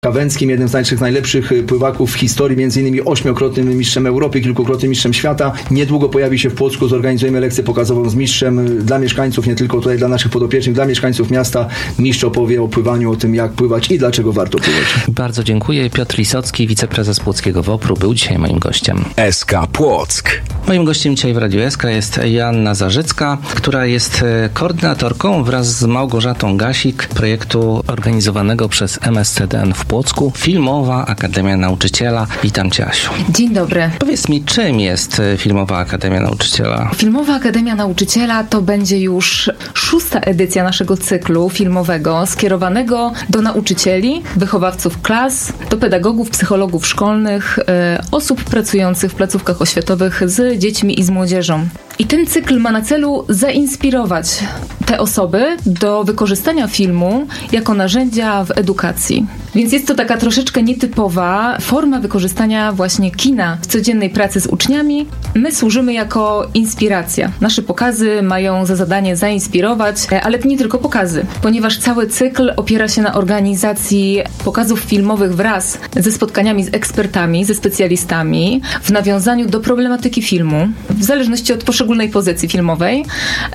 Kawęckim, jednym z najlepszych pływaków w historii, między innymi 8-krotnym mistrzem Europy, kilkukrotnym mistrzem świata. Niedługo pojawi się w Płocku, zorganizujemy lekcję pokazową z mistrzem dla mieszkańców, nie tylko tutaj dla naszych podopiecznych, dla mieszkańców miasta. Mistrz opowie o pływaniu, o tym jak pływać i dlaczego warto pływać. Bardzo dziękuję. Piotr Lisocki, wiceprezes Płockiego WOPR-u, był dzisiaj moim gościem. SK Płock. Moim gościem dzisiaj w Radiu SK jest Joanna Zarzycka, która jest koordynatorką wraz z Małgorzatą Gasik projektu organizowanego przez MSCDN w Płocku, Filmowa Akademia Nauczyciela. Witam Cię, Asiu. Dzień dobry. Powiedz mi, czym jest Filmowa Akademia Nauczyciela? Filmowa Akademia Nauczyciela to będzie już 6. edycja naszego cyklu filmowego skierowanego do nauczycieli, wychowawców klas, do pedagogów, psychologów szkolnych, osób pracujących w placówkach oświatowych z dziećmi i z młodzieżą. I ten cykl ma na celu zainspirować te osoby do wykorzystania filmu jako narzędzia w edukacji. Więc jest to taka troszeczkę nietypowa forma wykorzystania właśnie kina w codziennej pracy z uczniami. My służymy jako inspiracja. Nasze pokazy mają za zadanie zainspirować, ale nie tylko pokazy, ponieważ cały cykl opiera się na organizacji pokazów filmowych wraz ze spotkaniami z ekspertami, ze specjalistami w nawiązaniu do problematyki filmu, w zależności od poszczególnej pozycji filmowej.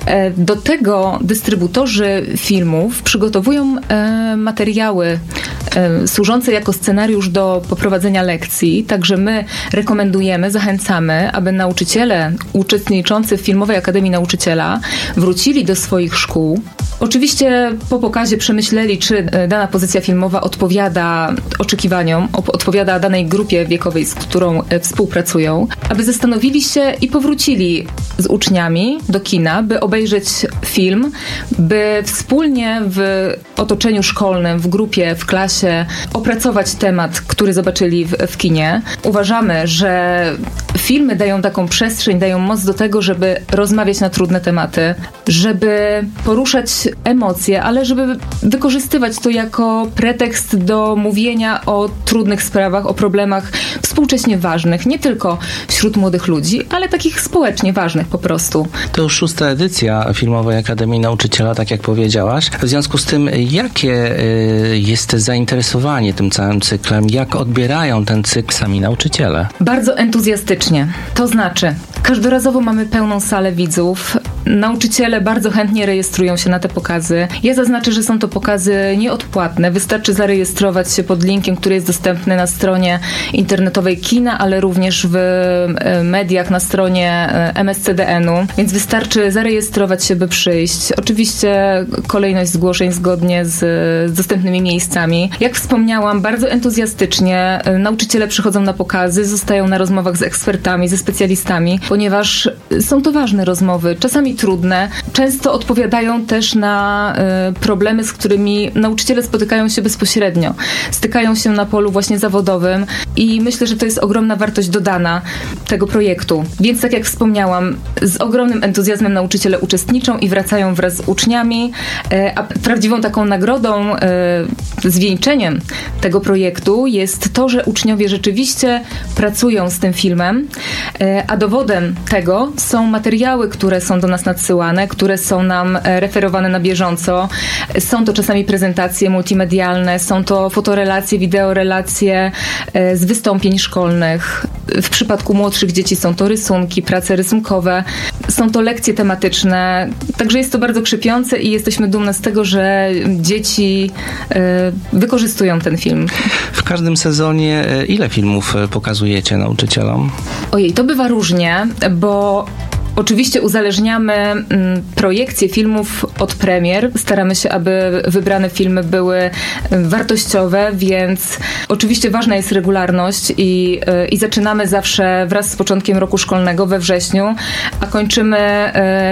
Do tego dystrybutorzy filmów przygotowują materiały służące jako scenariusz do poprowadzenia lekcji. Także my rekomendujemy, zachęcamy, aby nauczyciele uczestniczący w Filmowej Akademii Nauczyciela wrócili do swoich szkół. Oczywiście po pokazie przemyśleli, czy dana pozycja filmowa odpowiada oczekiwaniom, odpowiada danej grupie wiekowej, z którą współpracują, aby zastanowili się i powrócili z uczniami do kina, by obejrzeć film, by wspólnie w otoczeniu szkolnym, w grupie, w klasie opracować temat, który zobaczyli w kinie. Uważamy, że filmy dają taką przestrzeń, dają moc do tego, żeby rozmawiać na trudne tematy, żeby poruszać emocje, ale żeby wykorzystywać to jako pretekst do mówienia o trudnych sprawach, o problemach współcześnie ważnych, nie tylko wśród młodych ludzi, ale takich społecznie ważnych po prostu. To już 6. edycja Filmowej Akademii Nauczyciela, tak jak powiedziałaś. W związku z tym, jakie jest zainteresowanie tym całym cyklem? Jak odbierają ten cykl sami nauczyciele? Bardzo entuzjastycznie. To znaczy, każdorazowo mamy pełną salę widzów. Nauczyciele bardzo chętnie rejestrują się na te pokazy. Ja zaznaczę, że są to pokazy nieodpłatne. Wystarczy zarejestrować się pod linkiem, który jest dostępny na stronie internetowej kina, ale również w mediach na stronie MSCDN-u. Więc wystarczy zarejestrować się, by przyjść. Oczywiście kolejność zgłoszeń zgodnie z dostępnymi miejscami. Jak wspomniałam, bardzo entuzjastycznie nauczyciele przychodzą na pokazy, zostają na rozmowach z ekspertami, ze specjalistami, ponieważ są to ważne rozmowy, czasami trudne. Często odpowiadają też na problemy, z którymi nauczyciele spotykają się bezpośrednio. Stykają się na polu właśnie zawodowym i myślę, że to jest ogromna wartość dodana tego projektu. Więc tak jak wspomniałam, z ogromnym entuzjazmem nauczyciele uczestniczą i wracają wraz z uczniami, a prawdziwą taką nagrodą, zwieńczeniem tego projektu jest to, że uczniowie rzeczywiście pracują z tym filmem, a dowodem tego są materiały, które są do nas nadsyłane, które są nam referowane na bieżąco. Są to czasami prezentacje multimedialne, są to fotorelacje, wideorelacje z wystąpień szkolnych. W przypadku młodszych dzieci są to rysunki, prace rysunkowe, są to lekcje tematyczne. Także jest to bardzo krzepiące i jesteśmy dumne z tego, że dzieci wykorzystują ten film. W każdym sezonie ile filmów pokazujecie nauczycielom? Ojej, to bywa różnie, bo oczywiście uzależniamy projekcje filmów od premier. Staramy się, aby wybrane filmy były wartościowe, więc oczywiście ważna jest regularność i zaczynamy zawsze wraz z początkiem roku szkolnego we wrześniu, a kończymy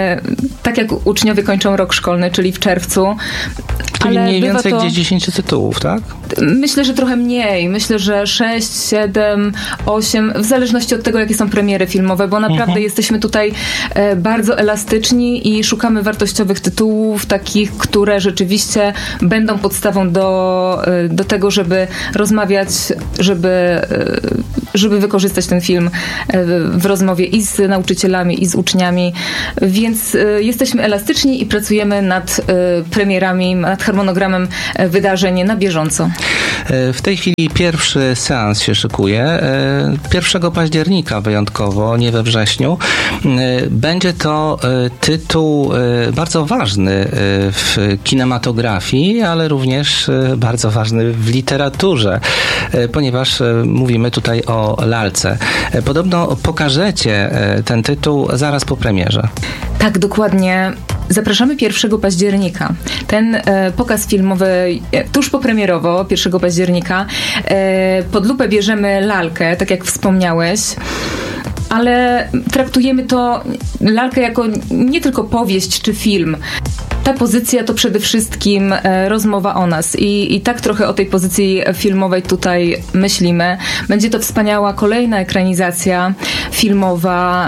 tak jak uczniowie kończą rok szkolny, czyli w czerwcu. Czyli mniej więcej gdzieś 10 tytułów, tak? Myślę, że trochę mniej. Myślę, że 6, 7, 8, w zależności od tego, jakie są premiery filmowe, bo naprawdę jesteśmy tutaj bardzo elastyczni i szukamy wartościowych tytułów, takich, które rzeczywiście będą podstawą do tego, żeby rozmawiać, żeby żeby wykorzystać ten film w rozmowie i z nauczycielami, i z uczniami, więc jesteśmy elastyczni i pracujemy nad premierami, nad harmonogramem wydarzeń na bieżąco. W tej chwili pierwszy seans się szykuje. 1 października wyjątkowo, nie we wrześniu. Będzie to tytuł bardzo ważny w kinematografii, ale również bardzo ważny w literaturze, ponieważ mówimy tutaj o lalce. Podobno pokażecie ten tytuł zaraz po premierze. Tak, dokładnie. Zapraszamy 1 października. Ten pokaz filmowy tuż popremierowo, 1 października, pod lupę bierzemy lalkę, tak jak wspomniałeś, ale traktujemy lalkę jako nie tylko powieść czy film. Ta pozycja to przede wszystkim rozmowa o nas i tak trochę o tej pozycji filmowej tutaj myślimy. Będzie to wspaniała kolejna ekranizacja filmowa,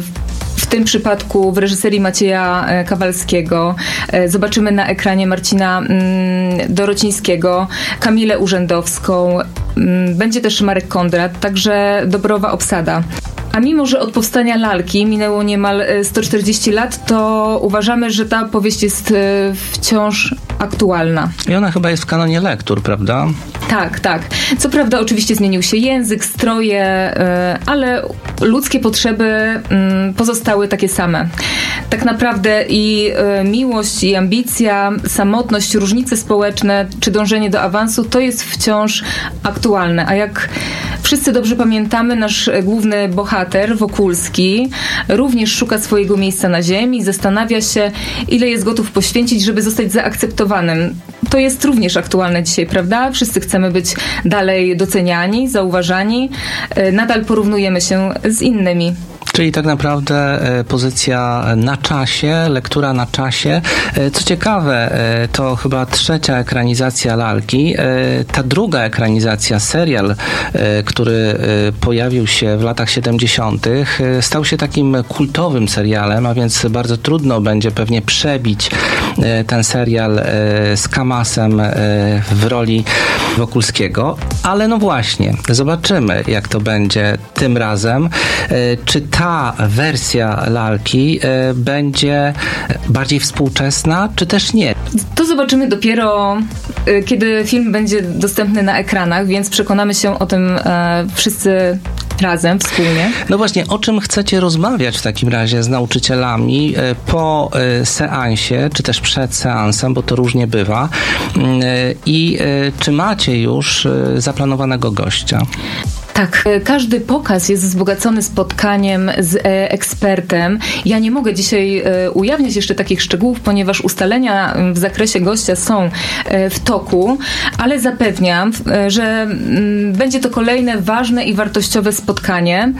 w tym przypadku w reżyserii Macieja Kawalskiego. Zobaczymy na ekranie Marcina Dorocińskiego, Kamilę Urzędowską, będzie też Marek Kondrat, także dobrowa obsada. A mimo, że od powstania lalki minęło niemal 140 lat, to uważamy, że ta powieść jest wciąż aktualna. I ona chyba jest w kanonie lektur, prawda? Tak, tak. Co prawda oczywiście zmienił się język, stroje, ale ludzkie potrzeby pozostały takie same. Tak naprawdę i miłość, i ambicja, samotność, różnice społeczne, czy dążenie do awansu, to jest wciąż aktualne. A jak wszyscy dobrze pamiętamy, nasz główny bohater, Wokulski, również szuka swojego miejsca na ziemi, zastanawia się, ile jest gotów poświęcić, żeby zostać zaakceptowanym. To jest również aktualne dzisiaj, prawda? Wszyscy chcemy być dalej doceniani, zauważani, nadal porównujemy się z innymi. Czyli tak naprawdę pozycja na czasie, lektura na czasie. Co ciekawe, to chyba 3. ekranizacja lalki. Ta druga ekranizacja, serial, który pojawił się w latach 70., stał się takim kultowym serialem, a więc bardzo trudno będzie pewnie przebić ten serial z Kamasem w roli Wokulskiego. Ale no właśnie, zobaczymy, jak to będzie tym razem. Czy ta wersja lalki będzie bardziej współczesna, czy też nie? To zobaczymy dopiero, kiedy film będzie dostępny na ekranach, więc przekonamy się o tym wszyscy razem, wspólnie. No właśnie, o czym chcecie rozmawiać w takim razie z nauczycielami po seansie, czy też przed seansem, bo to różnie bywa. I czy macie już zaplanowanego gościa? Tak, każdy pokaz jest wzbogacony spotkaniem z ekspertem. Ja nie mogę dzisiaj ujawniać jeszcze takich szczegółów, ponieważ ustalenia w zakresie gościa są w toku, ale zapewniam, że będzie to kolejne ważne i wartościowe spotkanie.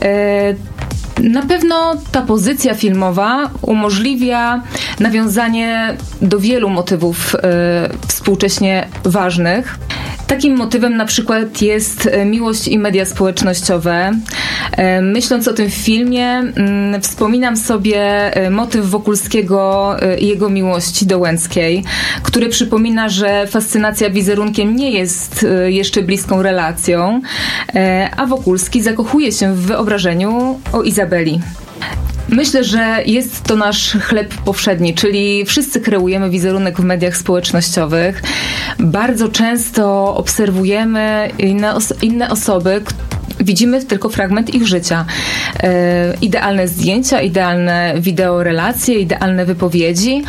Na pewno ta pozycja filmowa umożliwia nawiązanie do wielu motywów współcześnie ważnych. Takim motywem na przykład jest miłość i media społecznościowe. Myśląc o tym filmie, wspominam sobie motyw Wokulskiego i jego miłości do Łęckiej, który przypomina, że fascynacja wizerunkiem nie jest jeszcze bliską relacją, a Wokulski zakochuje się w wyobrażeniu o Izabeli. Myślę, że jest to nasz chleb powszedni, czyli wszyscy kreujemy wizerunek w mediach społecznościowych. Bardzo często obserwujemy inne osoby, widzimy tylko fragment ich życia. Idealne zdjęcia, idealne wideorelacje, idealne wypowiedzi.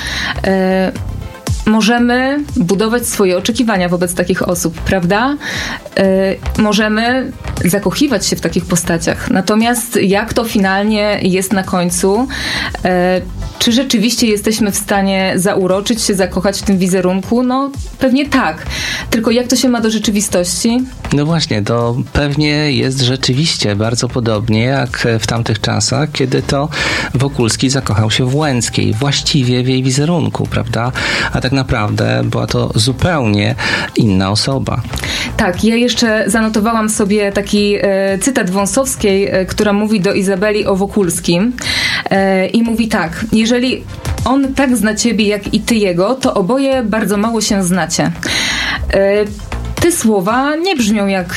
Możemy budować swoje oczekiwania wobec takich osób, prawda? Możemy zakochiwać się w takich postaciach. Natomiast jak to finalnie jest na końcu? Czy rzeczywiście jesteśmy w stanie zauroczyć się, zakochać w tym wizerunku? No pewnie tak. Tylko jak to się ma do rzeczywistości? No właśnie, to pewnie jest rzeczywiście bardzo podobnie jak w tamtych czasach, kiedy to Wokulski zakochał się w Łęckiej, właściwie w jej wizerunku, prawda? A tak naprawdę była to zupełnie inna osoba. Tak, ja jeszcze zanotowałam sobie taki cytat Wąsowskiej, która mówi do Izabeli o Wokulskim i mówi tak: jeżeli on tak zna ciebie, jak i ty jego, to oboje bardzo mało się znacie. te słowa nie brzmią jak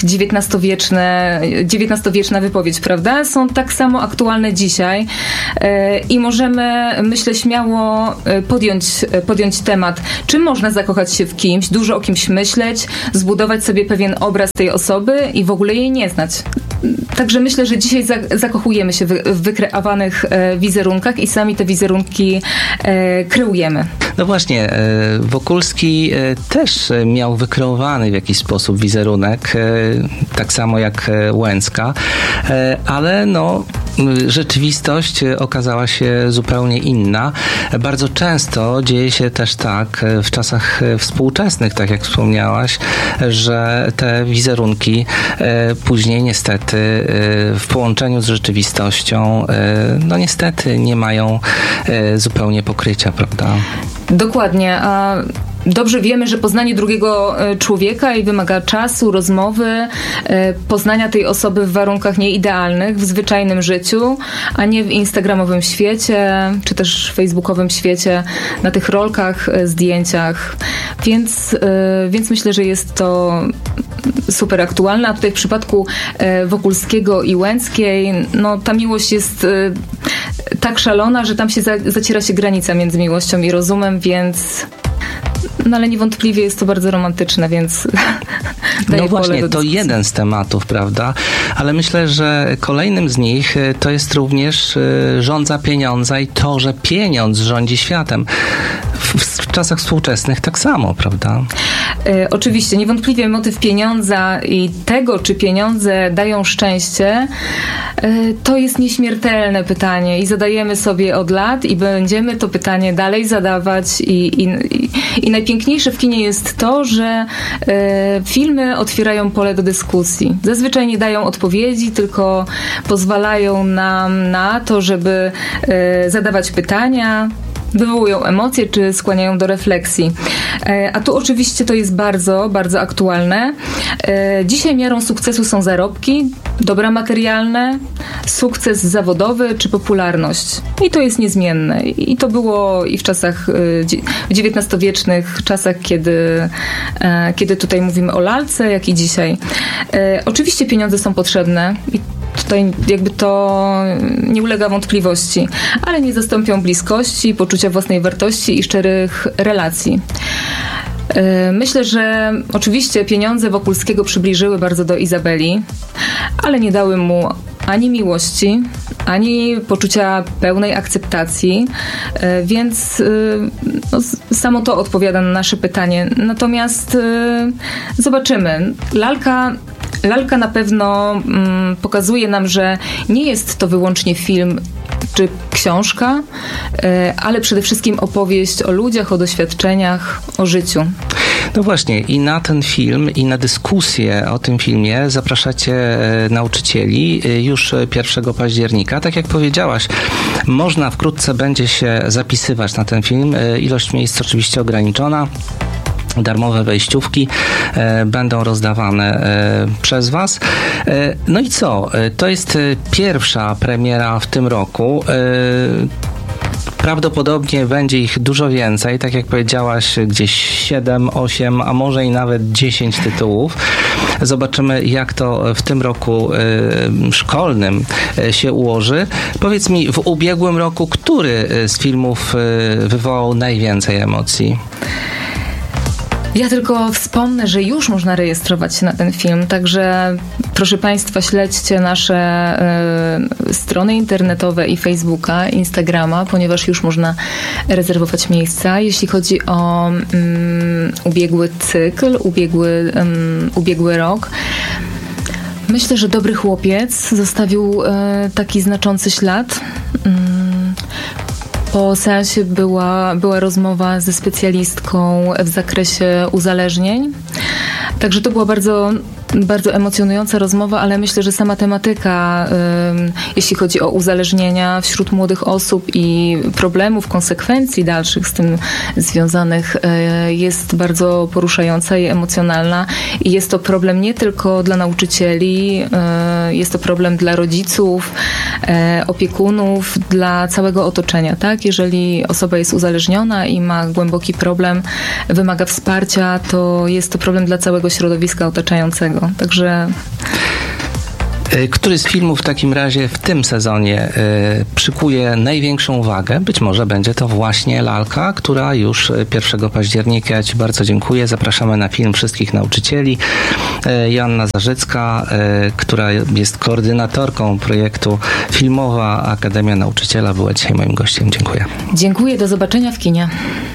XIX-wieczna wypowiedź, prawda? Są tak samo aktualne dzisiaj i możemy, myślę, śmiało podjąć temat, czy można zakochać się w kimś, dużo o kimś myśleć, zbudować sobie pewien obraz tej osoby i w ogóle jej nie znać. Także myślę, że dzisiaj zakochujemy się w wykreowanych wizerunkach i sami te wizerunki kreujemy. No właśnie, Wokulski też miał wykreowany w jakiś sposób wizerunek, tak samo jak Łęcka, ale no rzeczywistość okazała się zupełnie inna. Bardzo często dzieje się też tak w czasach współczesnych, tak jak wspomniałaś, że te wizerunki później niestety w połączeniu z rzeczywistością no niestety nie mają zupełnie pokrycia, prawda? Dokładnie, a dobrze wiemy, że poznanie drugiego człowieka i wymaga czasu, rozmowy, poznania tej osoby w warunkach nieidealnych, w zwyczajnym życiu, a nie w instagramowym świecie, czy też facebookowym świecie, na tych rolkach, zdjęciach. Więc myślę, że jest to super aktualne, a tutaj w przypadku Wokulskiego i Łęckiej, no ta miłość jest tak szalona, że tam się zaciera się granica między miłością i rozumem, więc... No ale niewątpliwie jest to bardzo romantyczne, więc daję no właśnie, pole do to dyskusji. jeden z tematów, prawda? Ale myślę, że kolejnym z nich to jest również żądza pieniądza i to, że pieniądz rządzi światem. W czasach współczesnych tak samo, prawda? Oczywiście, niewątpliwie motyw pieniądza i tego, czy pieniądze dają szczęście, to jest nieśmiertelne pytanie i zadajemy sobie od lat i będziemy to pytanie dalej zadawać i najpiękniejsze w kinie jest to, że filmy otwierają pole do dyskusji. Zazwyczaj nie dają odpowiedzi, tylko pozwalają nam na to, żeby zadawać pytania, wywołują emocje, czy skłaniają do refleksji. A tu oczywiście to jest bardzo, bardzo aktualne. Dzisiaj miarą sukcesu są zarobki, dobra materialne, sukces zawodowy, czy popularność. I to jest niezmienne. I to było i w czasach, w XIX-wiecznych czasach, kiedy tutaj mówimy o lalce, jak i dzisiaj. Oczywiście pieniądze są potrzebne i tutaj jakby to nie ulega wątpliwości, ale nie zastąpią bliskości, poczucia własnej wartości i szczerych relacji. Myślę, że oczywiście pieniądze Wokulskiego przybliżyły bardzo do Izabeli, ale nie dały mu ani miłości, ani poczucia pełnej akceptacji, więc no, samo to odpowiada na nasze pytanie. Natomiast zobaczymy. Lalka na pewno pokazuje nam, że nie jest to wyłącznie film czy książka, ale przede wszystkim opowieść o ludziach, o doświadczeniach, o życiu. No właśnie, i na ten film, i na dyskusję o tym filmie zapraszacie nauczycieli już 1 października. Tak jak powiedziałaś, można wkrótce będzie się zapisywać na ten film. Ilość miejsc oczywiście ograniczona. Darmowe wejściówki będą rozdawane przez Was. No i co? To jest pierwsza premiera w tym roku. Prawdopodobnie będzie ich dużo więcej, tak jak powiedziałaś, gdzieś 7, 8, a może i nawet 10 tytułów. Zobaczymy, jak to w tym roku szkolnym się ułoży. Powiedz mi, w ubiegłym roku, który z filmów wywołał najwięcej emocji? Ja tylko wspomnę, że już można rejestrować się na ten film, także proszę Państwa, śledźcie nasze strony internetowe i Facebooka, Instagrama, ponieważ już można rezerwować miejsca. Jeśli chodzi o ubiegły cykl, ubiegły rok, myślę, że Dobry chłopiec zostawił taki znaczący ślad. Po seansie była rozmowa ze specjalistką w zakresie uzależnień. Także to była bardzo bardzo emocjonująca rozmowa, ale myślę, że sama tematyka, jeśli chodzi o uzależnienia wśród młodych osób i problemów, konsekwencji dalszych z tym związanych, jest bardzo poruszająca i emocjonalna. I jest to problem nie tylko dla nauczycieli, jest to problem dla rodziców, opiekunów, dla całego otoczenia, tak? Jeżeli osoba jest uzależniona i ma głęboki problem, wymaga wsparcia, to jest to problem dla całego środowiska otaczającego. Także... Który z filmów w takim razie w tym sezonie przykuje największą uwagę? Być może będzie to właśnie Lalka, która już 1 października. Ja Ci bardzo dziękuję. Zapraszamy na film wszystkich nauczycieli. Joanna Zarzycka, która jest koordynatorką projektu Filmowa Akademia Nauczyciela, była dzisiaj moim gościem. Dziękuję. Dziękuję. Do zobaczenia w kinie.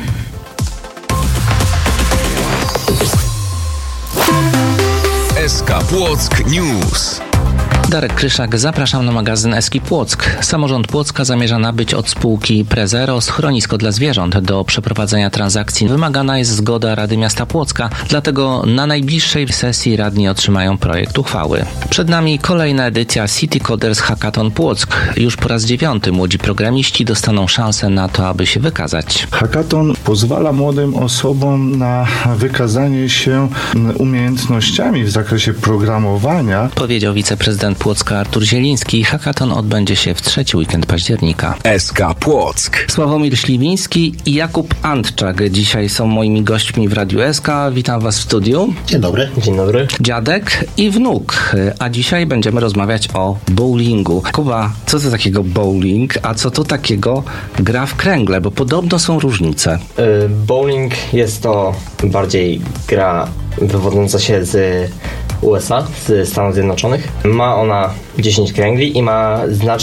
SK Płock News. Darek Kryszak, zapraszam na magazyn Eski Płock. Samorząd Płocka zamierza nabyć od spółki Prezero schronisko dla zwierząt. Do przeprowadzenia transakcji wymagana jest zgoda Rady Miasta Płocka, dlatego na najbliższej sesji radni otrzymają projekt uchwały. Przed nami kolejna edycja City Coders Hackathon Płock. Już po raz 9 młodzi programiści dostaną szansę na to, aby się wykazać. Hackathon pozwala młodym osobom na wykazanie się umiejętnościami w zakresie programowania. Powiedział wiceprezydent Płocka Artur Zieliński. Hackathon odbędzie się w 3. weekend października. SK Płock. Sławomir Śliwiński i Jakub Antczak dzisiaj są moimi gośćmi w Radiu SK. Witam Was w studiu. Dzień dobry. Dzień dobry. Dziadek i wnuk. A dzisiaj będziemy rozmawiać o bowlingu. Kuba, co to takiego bowling, a co to takiego gra w kręgle? Bo podobno są różnice. Bowling jest to bardziej gra wywodząca się z USA, z Stanów Zjednoczonych. Ma ona 10 kręgli i ma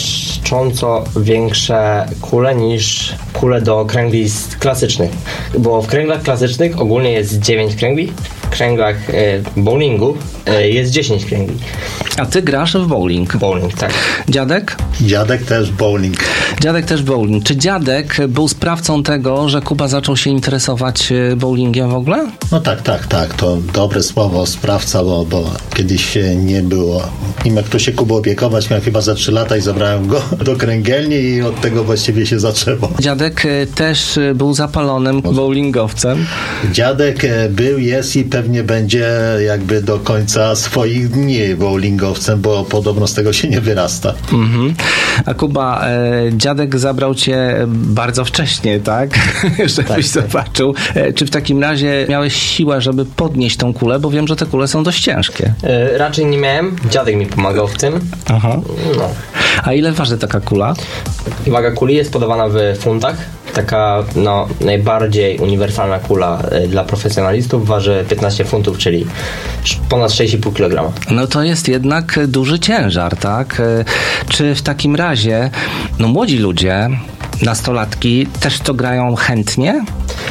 znacząco większe kule niż kule do kręgli klasycznych. Bo w kręglach klasycznych ogólnie jest 9 kręgli, w kręglach bowlingu jest 10 kręgli. A ty grasz w bowling? Bowling, tak. Dziadek? Dziadek też bowling. Dziadek też bowling. Czy dziadek był sprawcą tego, że Kuba zaczął się interesować bowlingiem w ogóle? No tak. To dobre słowo, sprawca, bo kiedyś nie było. Nim jak to się Kubą opiekować, miałem chyba za 3 lata i zabrałem go do kręgielni i od tego właściwie się zaczęło. Dziadek też był zapalonym bowlingowcem. Dziadek był, jest i pewnie będzie jakby do końca swoich dni bowlingowcem, bo podobno z tego się nie wyrasta. Mhm. A Kuba, dziadek zabrał cię bardzo wcześnie, tak? Żebyś zobaczył. Czy w takim razie miałeś siłę, żeby podnieść tą kulę? Bo wiem, że te kule są dość ciężkie. Raczej nie miałem. Dziadek mi pomagał w tym. Aha. No. A ile waży taka kula? Waga kuli jest podawana w funtach. Taka najbardziej uniwersalna kula dla profesjonalistów waży 15 funtów, czyli ponad 6,5 kg. No to jest jednak duży ciężar, tak? Czy w takim razie młodzi ludzie, nastolatki też to grają chętnie?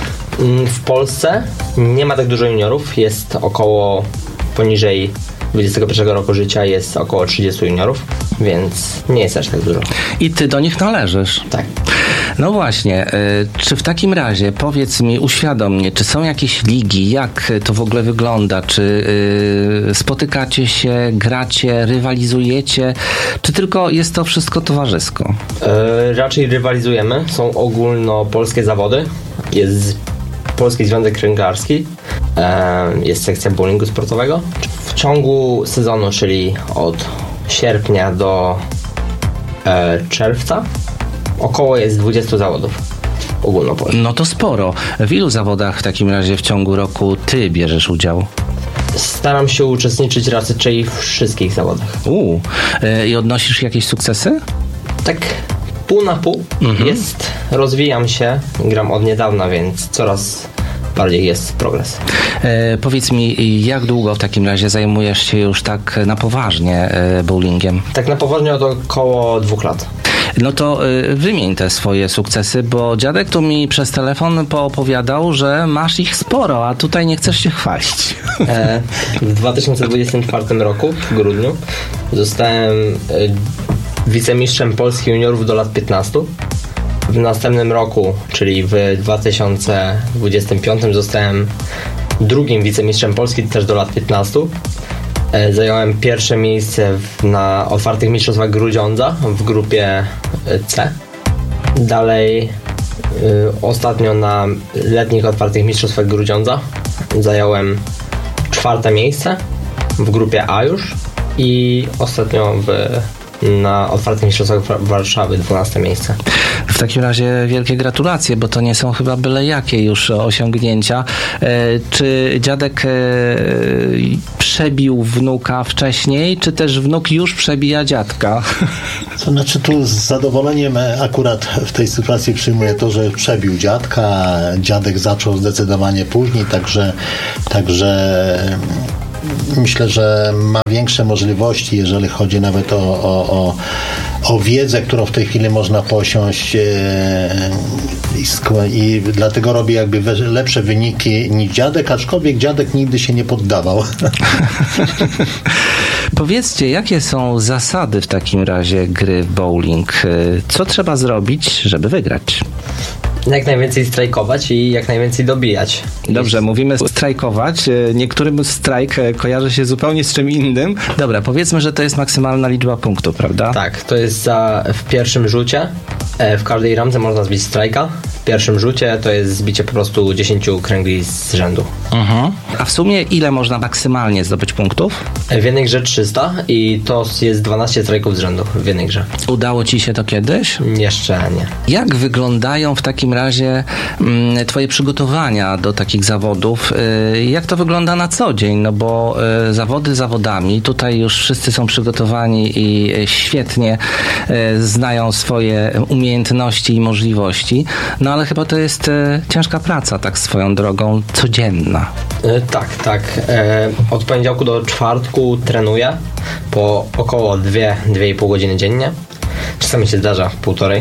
W Polsce nie ma tak dużo juniorów. Jest około poniżej 21 roku życia jest około 30 juniorów, więc nie jest aż tak dużo. I ty do nich należysz. Tak. No właśnie, czy w takim razie, powiedz mi, uświadom mnie, czy są jakieś ligi, jak to w ogóle wygląda, czy spotykacie się, gracie, rywalizujecie, czy tylko jest to wszystko towarzysko? Raczej rywalizujemy, są ogólnopolskie zawody, jest Polski Związek Kręglarski, jest sekcja bowlingu sportowego. W ciągu sezonu, czyli od sierpnia do czerwca, około jest 20 zawodów ogólnopolskich. No to sporo. W ilu zawodach w takim razie w ciągu roku ty bierzesz udział? Staram się uczestniczyć raczej w wszystkich zawodach. I odnosisz jakieś sukcesy? Tak pół na pół jest. Rozwijam się, gram od niedawna, więc coraz bardziej jest progres. Powiedz mi, jak długo w takim razie zajmujesz się już tak na poważnie bowlingiem? Tak na poważnie od około 2 lat. No to wymień te swoje sukcesy, bo dziadek tu mi przez telefon poopowiadał, że masz ich sporo, a tutaj nie chcesz się chwalić. W 2024 roku, w grudniu, zostałem wicemistrzem Polski juniorów do lat 15. W następnym roku, czyli w 2025, zostałem drugim wicemistrzem Polski też do lat 15. Zająłem pierwsze miejsce na otwartych mistrzostwach Grudziądza w grupie C. Dalej ostatnio na letnich otwartych mistrzostwach Grudziądza zająłem 4. miejsce w grupie A już i ostatnio na otwartych mistrzostwach Warszawy 12. miejsce. W takim razie wielkie gratulacje, bo to nie są chyba byle jakie już osiągnięcia. Czy dziadek przebił wnuka wcześniej, czy też wnuk już przebija dziadka? To znaczy tu z zadowoleniem akurat w tej sytuacji przyjmuję to, że przebił dziadka. Dziadek zaczął zdecydowanie później, także myślę, że ma większe możliwości, jeżeli chodzi nawet o wiedzę, którą w tej chwili można posiąść i dlatego robi jakby lepsze wyniki niż dziadek, aczkolwiek dziadek nigdy się nie poddawał. Powiedzcie, jakie są zasady w takim razie gry w bowling? Co trzeba zrobić, żeby wygrać? Jak najwięcej strajkować i jak najwięcej dobijać. Dobrze, mówimy strajkować. Niektórym strajk kojarzy się zupełnie z czym innym. Dobra, powiedzmy, że to jest maksymalna liczba punktów, prawda? Tak, to jest w pierwszym rzucie. W każdej ramce można zbić strajka. W pierwszym rzucie to jest zbicie po prostu 10 kręgli z rzędu. A w sumie ile można maksymalnie zdobyć punktów? W jednej grze 300 i to jest 12 strajków z rzędu w jednej grze. Udało ci się to kiedyś? Jeszcze nie. Jak wyglądają w takim razie twoje przygotowania do takich zawodów? Jak to wygląda na co dzień? No bo zawody zawodami, tutaj już wszyscy są przygotowani i świetnie znają swoje umiejętności i możliwości, no ale chyba to jest ciężka praca, tak swoją drogą, codzienna. Tak. Od poniedziałku do czwartku trenuję po około 2,5 godziny dziennie. Czasami się zdarza 1,5.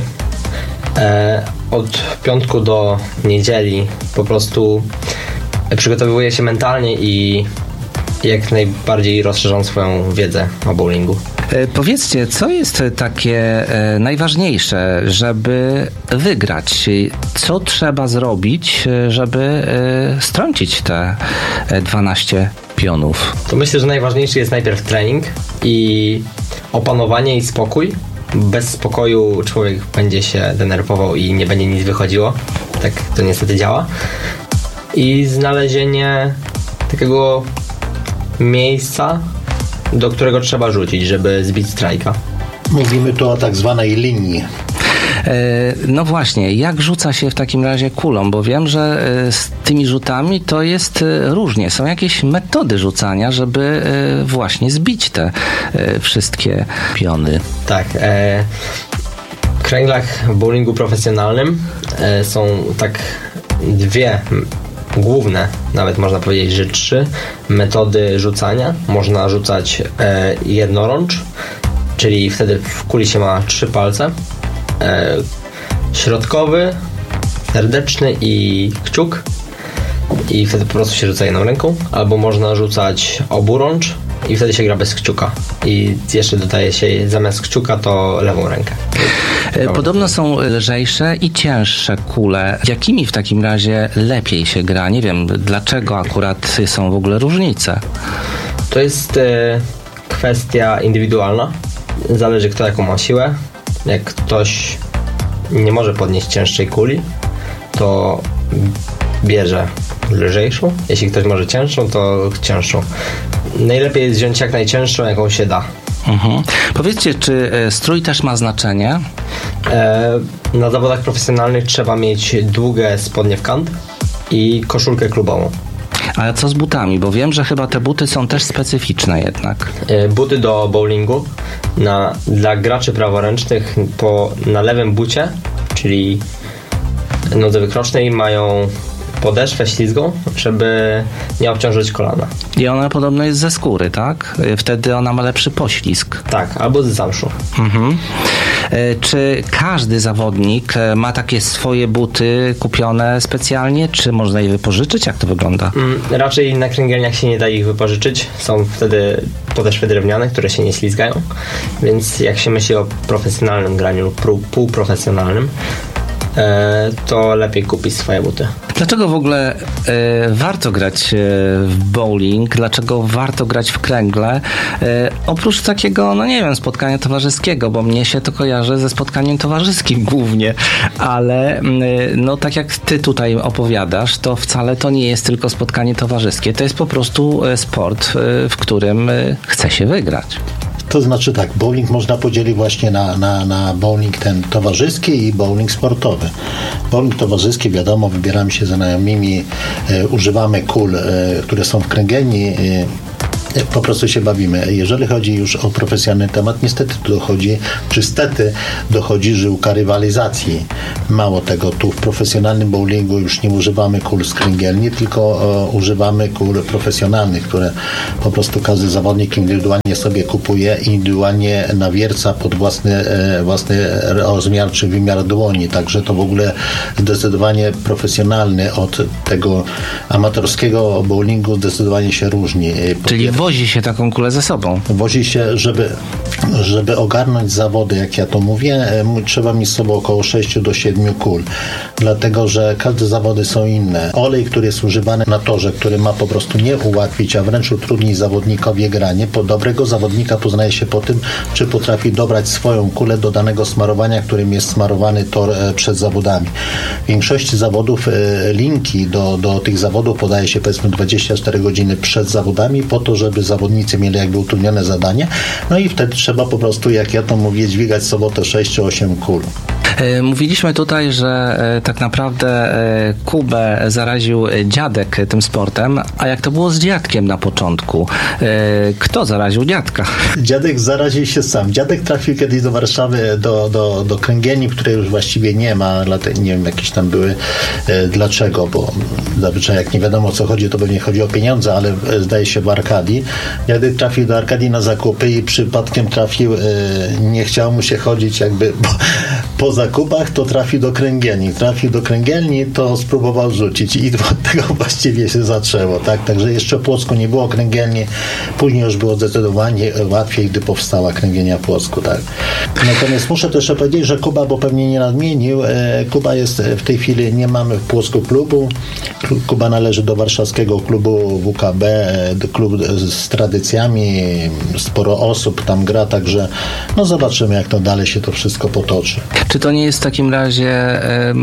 Od piątku do niedzieli po prostu przygotowuję się mentalnie i jak najbardziej rozszerzam swoją wiedzę o bowlingu. Powiedzcie, co jest takie najważniejsze, żeby wygrać? Co trzeba zrobić, żeby strącić te 12 pionów? To myślę, że najważniejszy jest najpierw trening i opanowanie i spokój. Bez spokoju człowiek będzie się denerwował i nie będzie nic wychodziło. Tak to niestety działa. I znalezienie takiego miejsca, do którego trzeba rzucić, żeby zbić strajka. Mówimy tu o tak zwanej linii. No właśnie, jak rzuca się w takim razie kulą? Bo wiem, że z tymi rzutami to jest różnie. Są jakieś metody rzucania, żeby właśnie zbić te wszystkie piony. Tak. W kręglach w bowlingu profesjonalnym są tak dwie główne, nawet można powiedzieć, że 3 metody rzucania. Można rzucać jednorącz, czyli wtedy w kuli się ma 3 palce. Środkowy, serdeczny i kciuk. I wtedy po prostu się rzuca jedną ręką. Albo można rzucać oburącz i wtedy się gra bez kciuka. I jeszcze dodaje się zamiast kciuka to lewą rękę. Podobno są lżejsze i cięższe kule. Jakimi w takim razie lepiej się gra? Nie wiem, dlaczego akurat są w ogóle różnice. To jest kwestia indywidualna. Zależy kto jaką ma siłę. Jak ktoś nie może podnieść cięższej kuli, to bierze lżejszą. Jeśli ktoś może cięższą, to cięższą. Najlepiej jest wziąć jak najcięższą, jaką się da. Powiedzcie, czy strój też ma znaczenie? Na zawodach profesjonalnych trzeba mieć długie spodnie w kant i koszulkę klubową. Ale co z butami? Bo wiem, że chyba te buty są też specyficzne jednak. Buty do bowlingu dla graczy praworęcznych na lewym bucie, czyli nodze wykrocznej, mają podeszwę ślizgą, żeby nie obciążyć kolana. I ona podobno jest ze skóry, tak? Wtedy ona ma lepszy poślizg. Tak, albo z zamszu. Czy każdy zawodnik ma takie swoje buty kupione specjalnie, czy można je wypożyczyć? Jak to wygląda? Raczej na kręgielniach się nie da ich wypożyczyć. Są wtedy podeszwy drewniane, które się nie ślizgają, więc jak się myśli o profesjonalnym graniu lub półprofesjonalnym, to lepiej kupić swoje buty. Dlaczego w ogóle warto grać w bowling? Dlaczego warto grać w kręgle? Oprócz takiego, no nie wiem, spotkania towarzyskiego, bo mnie się to kojarzy ze spotkaniem towarzyskim głównie, ale no tak jak ty tutaj opowiadasz, to wcale to nie jest tylko spotkanie towarzyskie, to jest po prostu sport, w którym chce się wygrać. To znaczy tak, bowling można podzielić właśnie na bowling ten towarzyski i bowling sportowy. Bowling towarzyski, wiadomo, wybieramy się ze znajomymi, używamy kul, które są w kręgielni, po prostu się bawimy. Jeżeli chodzi już o profesjonalny temat, niestety dochodzi żyłka rywalizacji. Mało tego, tu w profesjonalnym bowlingu już nie używamy kul z kręgielni, tylko używamy kul profesjonalnych, które po prostu każdy zawodnik indywidualnie sobie kupuje i indywidualnie nawierca pod własny rozmiar czy wymiar dłoni. Także to w ogóle zdecydowanie profesjonalny od tego amatorskiego bowlingu zdecydowanie się różni. Czyli wozi się taką kulę ze sobą. Wozi się, żeby ogarnąć zawody, jak ja to mówię, trzeba mieć z sobą około 6 do 7 kul. Dlatego, że każde zawody są inne. Olej, który jest używany na torze, który ma po prostu nie ułatwić, a wręcz utrudnić zawodnikowi granie. Dobrego zawodnika poznaje się po tym, czy potrafi dobrać swoją kulę do danego smarowania, którym jest smarowany tor przed zawodami. W większości zawodów linki do tych zawodów podaje się powiedzmy 24 godziny przed zawodami, po to, żeby zawodnicy mieli jakby utrudnione zadanie. No i wtedy trzeba po prostu, jak ja to mówię, dźwigać w sobotę 6 czy 8 kul. Mówiliśmy tutaj, że tak naprawdę Kubę zaraził dziadek tym sportem, a jak to było z dziadkiem na początku? Kto zaraził dziadka? Dziadek zaraził się sam. Dziadek trafił kiedyś do Warszawy, do kręgielni, której już właściwie nie ma, nie wiem, jakieś tam były. Dlaczego? Bo zazwyczaj jak nie wiadomo o co chodzi, to pewnie chodzi o pieniądze, ale zdaje się w Arkadii. Dziadek trafił do Arkadii na zakupy i przypadkiem nie chciało mu się chodzić jakby po zakupach, to trafił do kręgielni, to spróbował rzucić i od tego właściwie się zaczęło, tak? Także jeszcze w Płocku nie było kręgielni, później już było zdecydowanie łatwiej, gdy powstała kręgielnia w Płocku, tak? Natomiast muszę też powiedzieć, że Kuba, bo pewnie nie nadmienił, Kuba jest w tej chwili, nie mamy w Płocku klubu. Kuba należy do warszawskiego klubu WKB, klub z tradycjami, sporo osób tam gra, także no zobaczymy, jak to dalej się to wszystko potoczy. Czy to nie jest w takim razie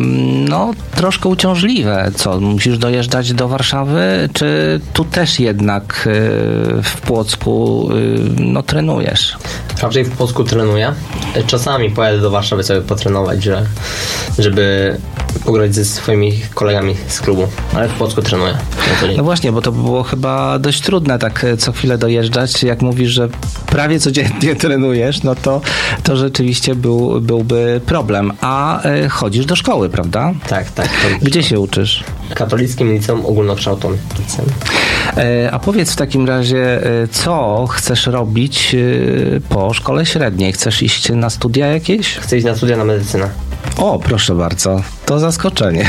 no troszkę uciążliwe? Co, musisz dojeżdżać do Warszawy, czy tu też jednak w Płocku no trenujesz? Raczej w Płocku trenuję. Czasami pojadę do Warszawy sobie potrenować, żeby pograć ze swoimi kolegami z klubu, ale w Płocku trenuję. No właśnie, bo to było chyba dość trudne tak co chwilę dojeżdżać. Jak mówisz, że prawie codziennie trenujesz, no to rzeczywiście byłby problem. A chodzisz do szkoły, prawda? Tak. Gdzie się uczysz? Katolickim Liceum Ogólnokształtowym. A powiedz w takim razie, co chcesz robić po szkole średniej? Chcesz iść na studia jakieś? Chcę iść na studia na medycynę. O, proszę bardzo, to zaskoczenie.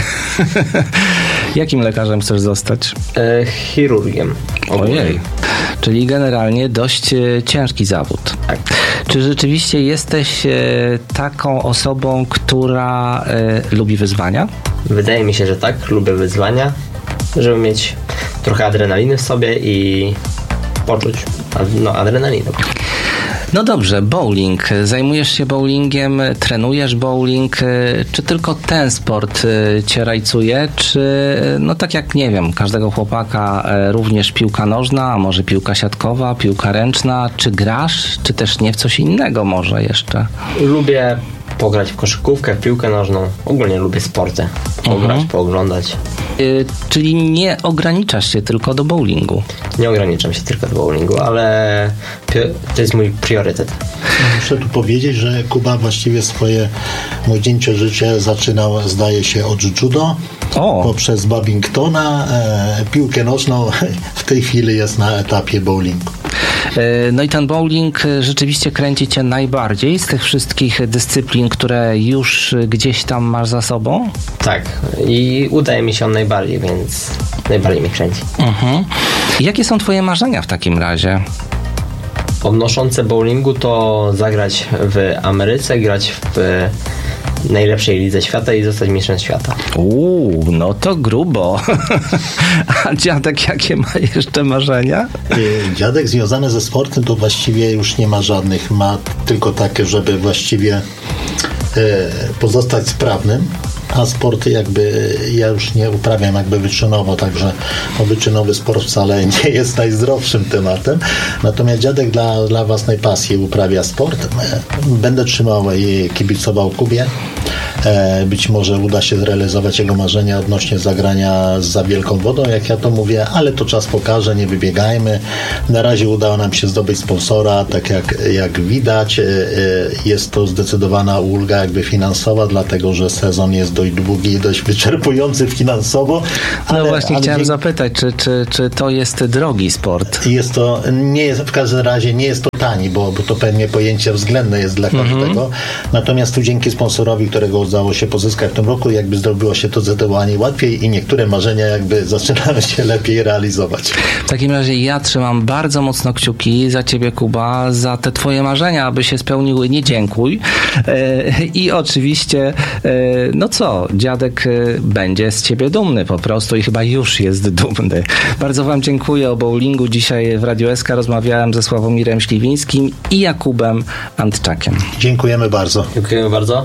Jakim lekarzem chcesz zostać? Chirurgiem. Ojej, czyli generalnie dość ciężki zawód. Tak. Czy rzeczywiście jesteś taką osobą, która lubi wyzwania? Wydaje mi się, że tak. Lubię wyzwania, żeby mieć trochę adrenaliny w sobie i poczuć adrenalinę. No dobrze, bowling. Zajmujesz się bowlingiem, trenujesz bowling. Czy tylko ten sport cię rajcuje, czy no tak jak, nie wiem, każdego chłopaka również piłka nożna, a może piłka siatkowa, piłka ręczna, czy grasz, czy też nie w coś innego może jeszcze? Lubię pograć w koszykówkę, w piłkę nożną. Ogólnie lubię sporty. Pograć, pooglądać. Czyli nie ograniczasz się tylko do bowlingu? Nie ograniczam się tylko do bowlingu, ale to jest mój priorytet. Muszę tu powiedzieć, że Kuba właściwie swoje młodzieńcze życie zaczynał, zdaje się, od judo, poprzez badmintona, piłkę nożną. W tej chwili jest na etapie bowlingu. No i ten bowling rzeczywiście kręci cię najbardziej z tych wszystkich dyscyplin, które już gdzieś tam masz za sobą? Tak. I udaje mi się on najbardziej, więc najbardziej mnie kręci. Jakie są twoje marzenia w takim razie? Odnoszące bowlingu to zagrać w Ameryce, grać w najlepszej lidze świata i zostać mistrzem świata. No to grubo. A dziadek jakie ma jeszcze marzenia? Dziadek związany ze sportem to właściwie już nie ma żadnych. Ma tylko takie, żeby właściwie pozostać sprawnym, a sporty jakby ja już nie uprawiam jakby wyczynowo, także wyczynowy sport wcale nie jest najzdrowszym tematem. Natomiast dziadek dla własnej pasji uprawia sport. Będę trzymał i kibicował Kubie. Być może uda się zrealizować jego marzenia odnośnie zagrania za Wielką Wodą, jak ja to mówię, ale to czas pokaże, nie wybiegajmy. Na razie udało nam się zdobyć sponsora, tak jak widać. Jest to zdecydowana ulga jakby finansowa, dlatego że sezon jest dość długi i dość wyczerpujący finansowo. Ale właśnie chciałem zapytać, czy to jest drogi sport? Jest to, nie jest, w każdym razie nie jest to tani, bo to pewnie pojęcie względne jest dla każdego. Natomiast tu dzięki sponsorowi, którego udało się pozyskać w tym roku, jakby zrobiło się to zdecydowanie łatwiej i niektóre marzenia jakby zaczynają się lepiej realizować. W takim razie ja trzymam bardzo mocno kciuki za ciebie, Kuba, za te twoje marzenia, aby się spełniły. Nie dziękuj. I oczywiście, no co, dziadek będzie z ciebie dumny po prostu i chyba już jest dumny. Bardzo wam dziękuję o bowlingu. Dzisiaj w Radiu SK rozmawiałem ze Sławomirem Śliwińskim i Jakubem Antczakiem. Dziękujemy bardzo. Dziękujemy bardzo.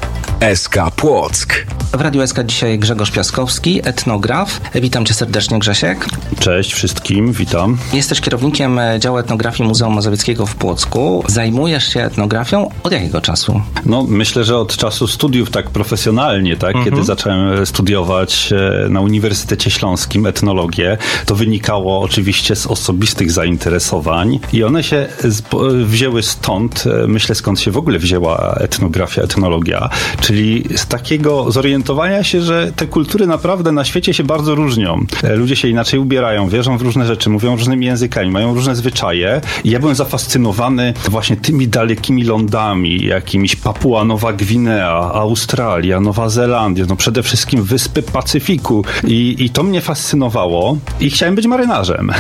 SK Płock. W Radiu SK dzisiaj Grzegorz Piaskowski, etnograf. Witam cię serdecznie, Grzesiek. Cześć wszystkim, witam. Jesteś kierownikiem działu etnografii Muzeum Mazowieckiego w Płocku. Zajmujesz się etnografią od jakiego czasu? No, myślę, że od czasu studiów tak profesjonalnie, tak? Kiedy zacząłem studiować na Uniwersytecie Śląskim etnologię, to wynikało oczywiście z osobistych zainteresowań i one się wzięły stąd, myślę, skąd się w ogóle wzięła etnografia, etnologia, czyli z takiego zorientowania się, że te kultury naprawdę na świecie się bardzo różnią. Ludzie się inaczej ubierają, wierzą w różne rzeczy, mówią różnymi językami, mają różne zwyczaje i ja byłem zafascynowany właśnie tymi dalekimi lądami, jakimiś Papua Nowa Gwinea, Australia, Nowa Zelandia, no przede wszystkim wyspy Pacyfiku i to mnie fascynowało i chciałem być marynarzem.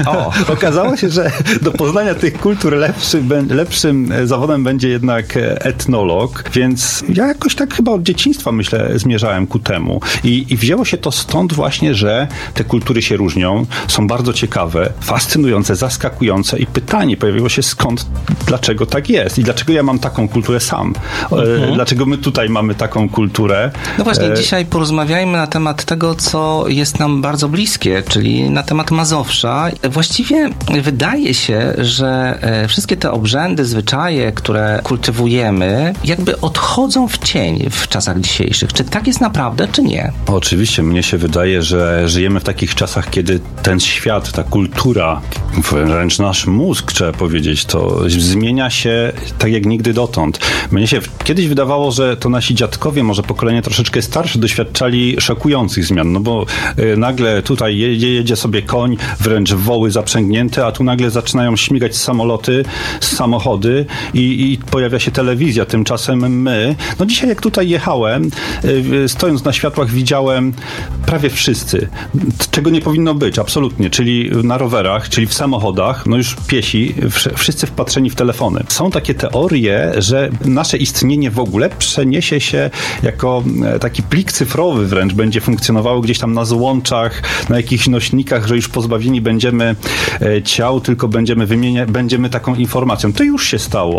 Okazało się, że do poznania tych kultur lepszym zawodem będzie jednak etnolog, więc ja jakoś tak chyba od dzieciństwa, myślę, zmierzałem ku temu. I wzięło się to stąd właśnie, że te kultury się różnią, są bardzo ciekawe, fascynujące, zaskakujące i pytanie pojawiło się skąd, dlaczego tak jest i dlaczego ja mam taką kulturę sam. Dlaczego my tutaj mamy taką kulturę. No właśnie, dzisiaj porozmawiajmy na temat tego, co jest nam bardzo bliskie, czyli na temat Mazowsza. Właściwie wydaje się, że wszystkie te obrzędy, zwyczaje, które kultywujemy, jakby odchodzą w cień w czasach dzisiejszych. Czy tak jest naprawdę, czy nie? Oczywiście, mnie się wydaje, że żyjemy w takich czasach, kiedy ten świat, ta kultura, wręcz nasz mózg, trzeba powiedzieć, to zmienia się tak jak nigdy dotąd. Mnie się kiedyś wydawało, że to nasi dziadkowie, może pokolenie troszeczkę starsze, doświadczali szokujących zmian, no bo nagle tutaj jedzie sobie koń, wręcz woły zaprzęgnięte, a tu nagle zaczynają śmigać samoloty, samochody i pojawia się telewizja. Tymczasem my, no dzisiaj jak tutaj jechałem, stojąc na światłach widziałem prawie wszyscy, czego nie powinno być, absolutnie, czyli na rowerach, czyli w samochodach, no już piesi, wszyscy wpatrzeni w telefony. Są takie teorie, że nasze istnienie w ogóle przeniesie się jako taki plik cyfrowy wręcz, będzie funkcjonowało gdzieś tam na złączach, na jakichś nośnikach, że już pozbawieni będziemy ciał, tylko będziemy taką informacją. To już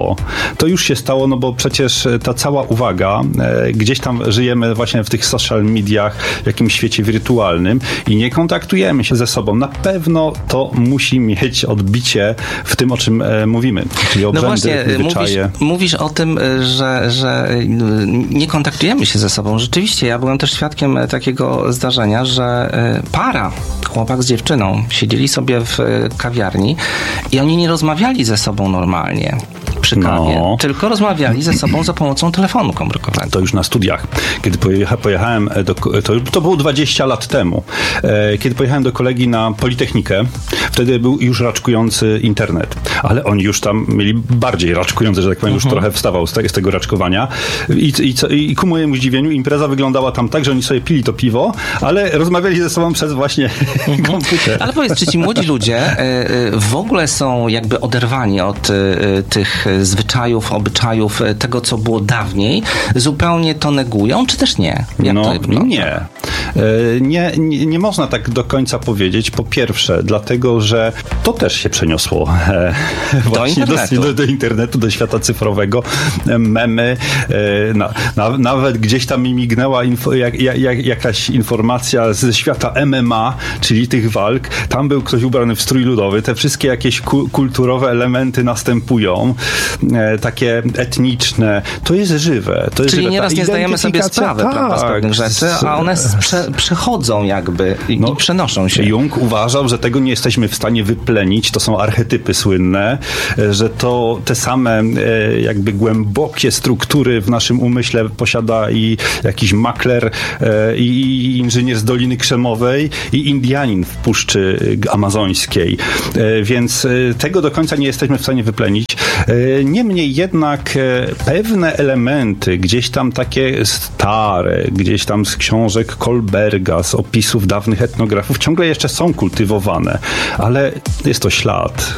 się stało, no bo przecież ta cała uwaga, gdzieś tam żyjemy właśnie w tych social mediach, w jakimś świecie wirtualnym i nie kontaktujemy się ze sobą. Na pewno to musi mieć odbicie w tym, o czym mówimy. Czyli obrzędy, zwyczaje. Mówisz o tym, że nie kontaktujemy się ze sobą. Rzeczywiście, ja byłem też świadkiem takiego zdarzenia, że para, chłopak z dziewczyną, siedzieli sobie w kawiarni i oni nie rozmawiali ze sobą normalnie przy kawie, tylko rozmawiali ze sobą za pomocą telefonu komórkowego. To już na studiach. Kiedy pojechałem to było 20 lat temu. Kiedy pojechałem do kolegi na Politechnikę, wtedy był już raczkujący internet. Ale oni już tam mieli bardziej raczkujący, że tak powiem, już trochę wstawał z tego raczkowania. I ku mojemu zdziwieniu impreza wyglądała tam tak, że oni sobie pili to piwo, ale rozmawiali ze sobą przez właśnie komputer. Ale powiedz, czy ci młodzi ludzie w ogóle są jakby oderwani od tych zwyczajów, obyczajów, tego, co było dawniej, zupełnie to negują, czy też nie? Jak to wygląda? Nie można tak do końca powiedzieć. Po pierwsze, dlatego, że to też się przeniosło właśnie do internetu, do świata cyfrowego. Memy, nawet gdzieś tam mi mignęła jakaś informacja ze świata MMA, czyli tych walk. Tam był ktoś ubrany w strój ludowy. Te wszystkie jakieś kulturowe elementy następują, takie etniczne. To jest żywe. Czyli nieraz nie zdajemy sobie sprawy, prawda, z pewnych rzeczy, a one przechodzą jakby i przenoszą się. Jung uważał, że tego nie jesteśmy w stanie wyplenić. To są archetypy słynne, że to te same jakby głębokie struktury w naszym umyśle posiada i jakiś makler, i inżynier z Doliny Krzemowej, i Indianin w Puszczy Amazońskiej. Więc tego do końca nie jesteśmy w stanie wyplenić. Niemniej jednak pewne elementy, gdzieś tam takie stare, gdzieś tam z książek Kolberga, z opisów dawnych etnografów, ciągle jeszcze są kultywowane, ale jest to ślad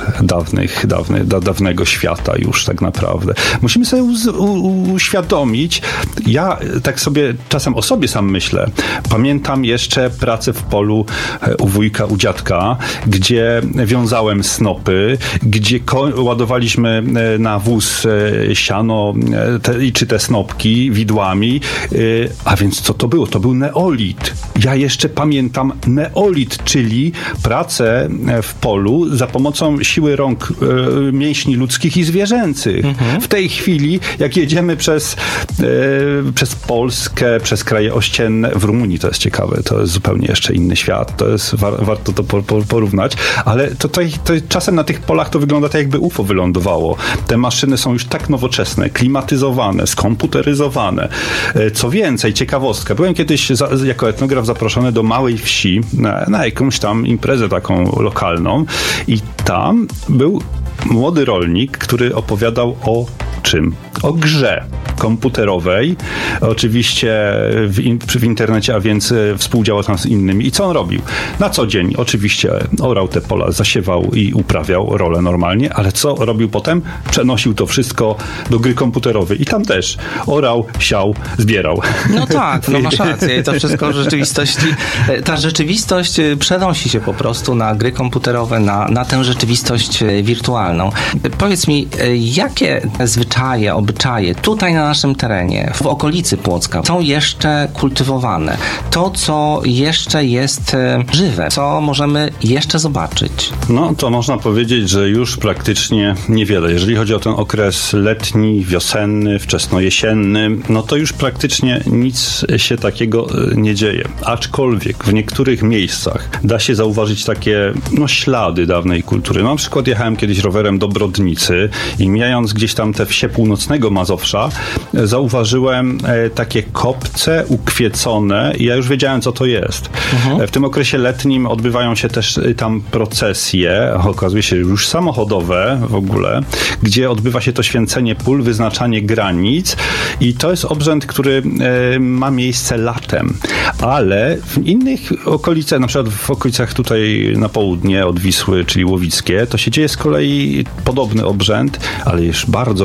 dawnego świata już tak naprawdę. Musimy sobie uświadomić, ja tak sobie czasem o sobie sam myślę, pamiętam jeszcze pracę w polu u wujka, u dziadka, gdzie wiązałem snopy, gdzie ładowaliśmy na wóz siano czy te snopki widłami, a więc co to było? To był neolit. Ja jeszcze pamiętam neolit, czyli pracę w polu za pomocą siły rąk, mięśni ludzkich i zwierzęcych. W tej chwili, jak jedziemy przez Polskę, przez kraje ościenne, w Rumunii to jest ciekawe, to jest zupełnie jeszcze inny świat, to jest warto to porównać, ale to czasem na tych polach to wygląda tak, jakby UFO wylądowało. Te maszyny są już tak nowoczesne, klimatyzowane, skomputeryzowane. Co więcej, ciekawostka. Byłem kiedyś jako etnograf zaproszony do małej wsi na jakąś tam imprezę taką lokalną i tam był młody rolnik, który opowiadał o czym? O grze komputerowej, oczywiście w internecie, a więc współdziałał tam z innymi. I co on robił? Na co dzień oczywiście orał te pola, zasiewał i uprawiał rolę normalnie, ale co robił potem? Przenosił to wszystko do gry komputerowej i tam też orał, siał, zbierał. No tak, no masz rację. To wszystko w rzeczywistości, ta rzeczywistość przenosi się po prostu na gry komputerowe, na tę rzeczywistość wirtualną. Powiedz mi, jakie zwyczaje, obyczaje tutaj na naszym terenie, w okolicy Płocka są jeszcze kultywowane? To, co jeszcze jest żywe, co możemy jeszcze zobaczyć? No, to można powiedzieć, że już praktycznie niewiele. Jeżeli chodzi o ten okres letni, wiosenny, wczesnojesienny, no to już praktycznie nic się takiego nie dzieje. Aczkolwiek w niektórych miejscach da się zauważyć takie ślady dawnej kultury. No, na przykład jechałem kiedyś rowerem do Brodnicy i mijając gdzieś tam te wsie północnego Mazowsza, zauważyłem takie kopce ukwiecone i ja już wiedziałem, co to jest. W tym okresie letnim odbywają się też tam procesje, okazuje się już samochodowe w ogóle, gdzie odbywa się to święcenie pól, wyznaczanie granic i to jest obrzęd, który ma miejsce latem, ale w innych okolicach, na przykład w okolicach tutaj na południe od Wisły, czyli Łowickie, to się dzieje z kolei podobny obrzęd, ale już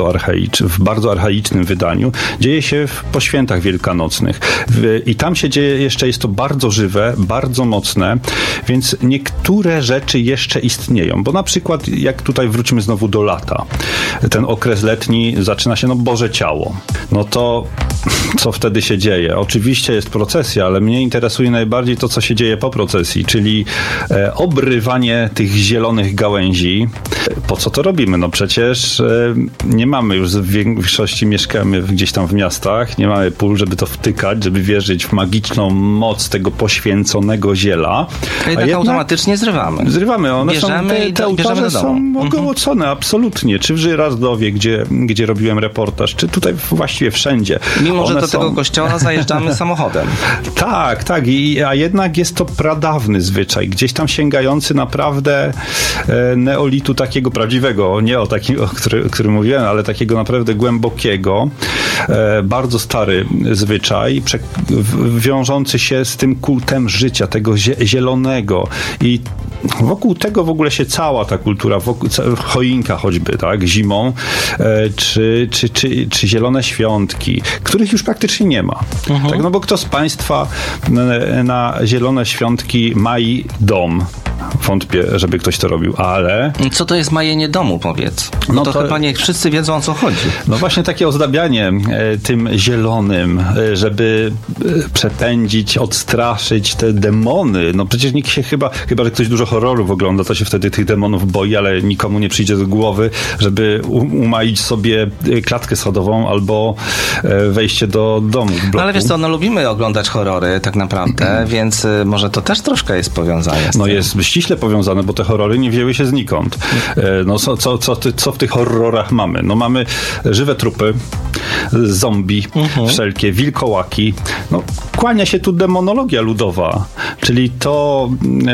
w bardzo archaicznym wydaniu. Dzieje się po świętach wielkanocnych. I tam się dzieje jeszcze, jest to bardzo żywe, bardzo mocne, więc niektóre rzeczy jeszcze istnieją, bo na przykład jak tutaj wrócimy znowu do lata, ten okres letni zaczyna się, Boże Ciało. No to co wtedy się dzieje? Oczywiście jest procesja, ale mnie interesuje najbardziej to, co się dzieje po procesji, czyli obrywanie tych zielonych gałęzi. Po co to robimy? No przecież nie mamy już w większości, mieszkamy gdzieś tam w miastach, nie mamy pól, żeby to wtykać, żeby wierzyć w magiczną moc tego poświęconego ziela. A jednak automatycznie zrywamy. Zrywamy. One bierzemy te ołtarze są ogołocone, absolutnie. Czy w Żyrardowie, gdzie robiłem reportaż, czy tutaj właściwie wszędzie. Mimo, że do tego kościoła zajeżdżamy samochodem. Tak. A jednak jest to pradawny zwyczaj, gdzieś tam sięgający naprawdę neolitu takiego prawdziwego, nie o takim, o którym mówiłem, ale takiego naprawdę głębokiego, bardzo stary zwyczaj, wiążący się z tym kultem życia, tego zielonego i wokół tego w ogóle się cała ta kultura, choinka choćby, tak, zimą, czy zielone świątki, których już praktycznie nie ma. Tak, no bo kto z Państwa na zielone świątki mai dom? Wątpię, żeby ktoś to robił, ale... Co to jest majenie domu, powiedz? No to chyba nie wszyscy wiedzą, o co chodzi. No właśnie takie ozdabianie tym zielonym, żeby przepędzić, odstraszyć te demony. No przecież nikt się chyba że ktoś dużo horrorów ogląda, to się wtedy tych demonów boi, ale nikomu nie przyjdzie do głowy, żeby umaić sobie klatkę schodową albo wejście do domu. No ale wiesz co, no lubimy oglądać horrory tak naprawdę, więc może to też troszkę jest powiązane. No jest ściśle powiązane, bo te horrory nie wzięły się znikąd. No co w tych horrorach mamy? No mamy żywe trupy, zombie, wszelkie wilkołaki. No kłania się tu demonologia ludowa, czyli to,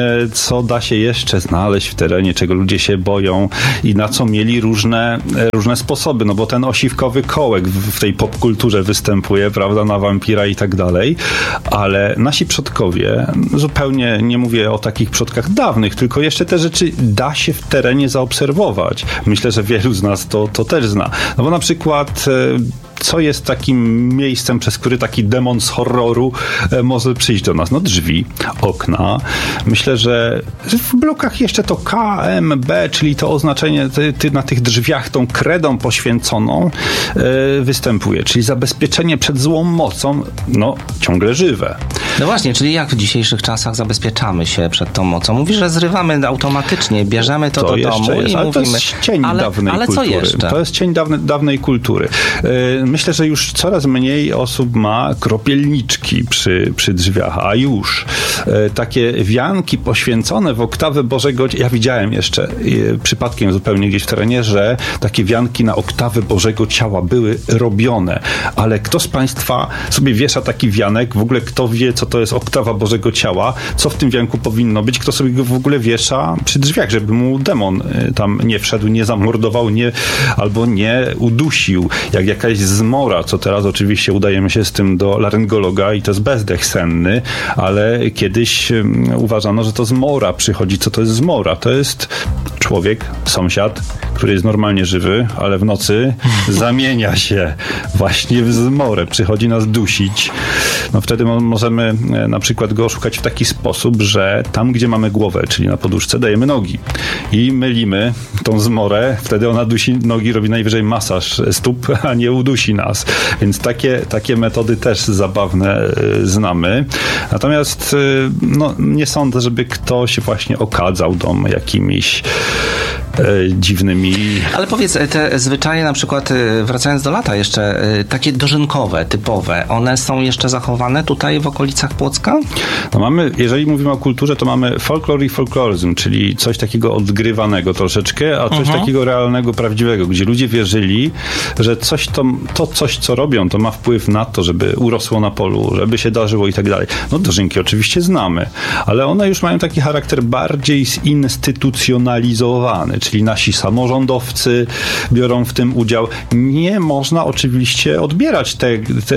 co da się jeszcze znaleźć w terenie, czego ludzie się boją i na co mieli różne sposoby, no bo ten osiwkowy kołek w tej popkulturze występuje, prawda, na wampira i tak dalej, ale nasi przodkowie, zupełnie nie mówię o takich przodkach dawnych, tylko jeszcze te rzeczy da się w terenie zaobserwować. Myślę, że wielu z nas to też zna. No bo na przykład co jest takim miejscem, przez który taki demon z horroru może przyjść do nas? No drzwi, okna. Myślę, że w blokach jeszcze to KMB, czyli to oznaczenie na tych drzwiach tą kredą poświęconą występuje, czyli zabezpieczenie przed złą mocą, no ciągle żywe. No właśnie, czyli jak w dzisiejszych czasach zabezpieczamy się przed tą mocą? Mówisz, że zrywamy automatycznie, bierzemy to do domu jest, i ale mówimy... To jest cień dawnej kultury. Co jeszcze? To jest cień dawnej kultury. Myślę, że już coraz mniej osób ma kropielniczki przy drzwiach, a już takie wianki poświęcone w oktawę Bożego... Ja widziałem jeszcze przypadkiem zupełnie gdzieś w terenie, że takie wianki na oktawę Bożego Ciała były robione, ale kto z Państwa sobie wiesza taki wianek? W ogóle kto wie, co to jest oktawa Bożego Ciała? Co w tym wianku powinno być? Kto sobie go w ogóle wiesza przy drzwiach, żeby mu demon tam nie wszedł, nie zamordował, albo nie udusił, jak jakaś zmora, co teraz oczywiście udajemy się z tym do laryngologa i to jest bezdech senny, ale kiedyś uważano, że to zmora przychodzi. Co to jest zmora? To jest człowiek, sąsiad, który jest normalnie żywy, ale w nocy zamienia się właśnie w zmorę. Przychodzi nas dusić. No wtedy możemy na przykład go oszukać w taki sposób, że tam, gdzie mamy głowę, czyli na poduszce, dajemy nogi i mylimy tą zmorę. Wtedy ona dusi nogi, robi najwyżej masaż stóp, a nie udusi nas. Więc takie metody też zabawne znamy. Natomiast no, nie sądzę, żeby ktoś właśnie okadzał dom jakimiś dziwnymi... Ale powiedz, te zwyczaje na przykład, wracając do lata jeszcze, takie dożynkowe, typowe, one są jeszcze zachowane tutaj w okolicach Płocka? No mamy, jeżeli mówimy o kulturze, to mamy folklor i folkloryzm, czyli coś takiego odgrywanego troszeczkę, a coś takiego realnego, prawdziwego, gdzie ludzie wierzyli, że coś, co robią, to ma wpływ na to, żeby urosło na polu, żeby się darzyło i tak dalej. No dożynki oczywiście znamy, ale one już mają taki charakter bardziej zinstytucjonalizowany, czyli nasi samorządowcy biorą w tym udział. Nie można oczywiście odbierać te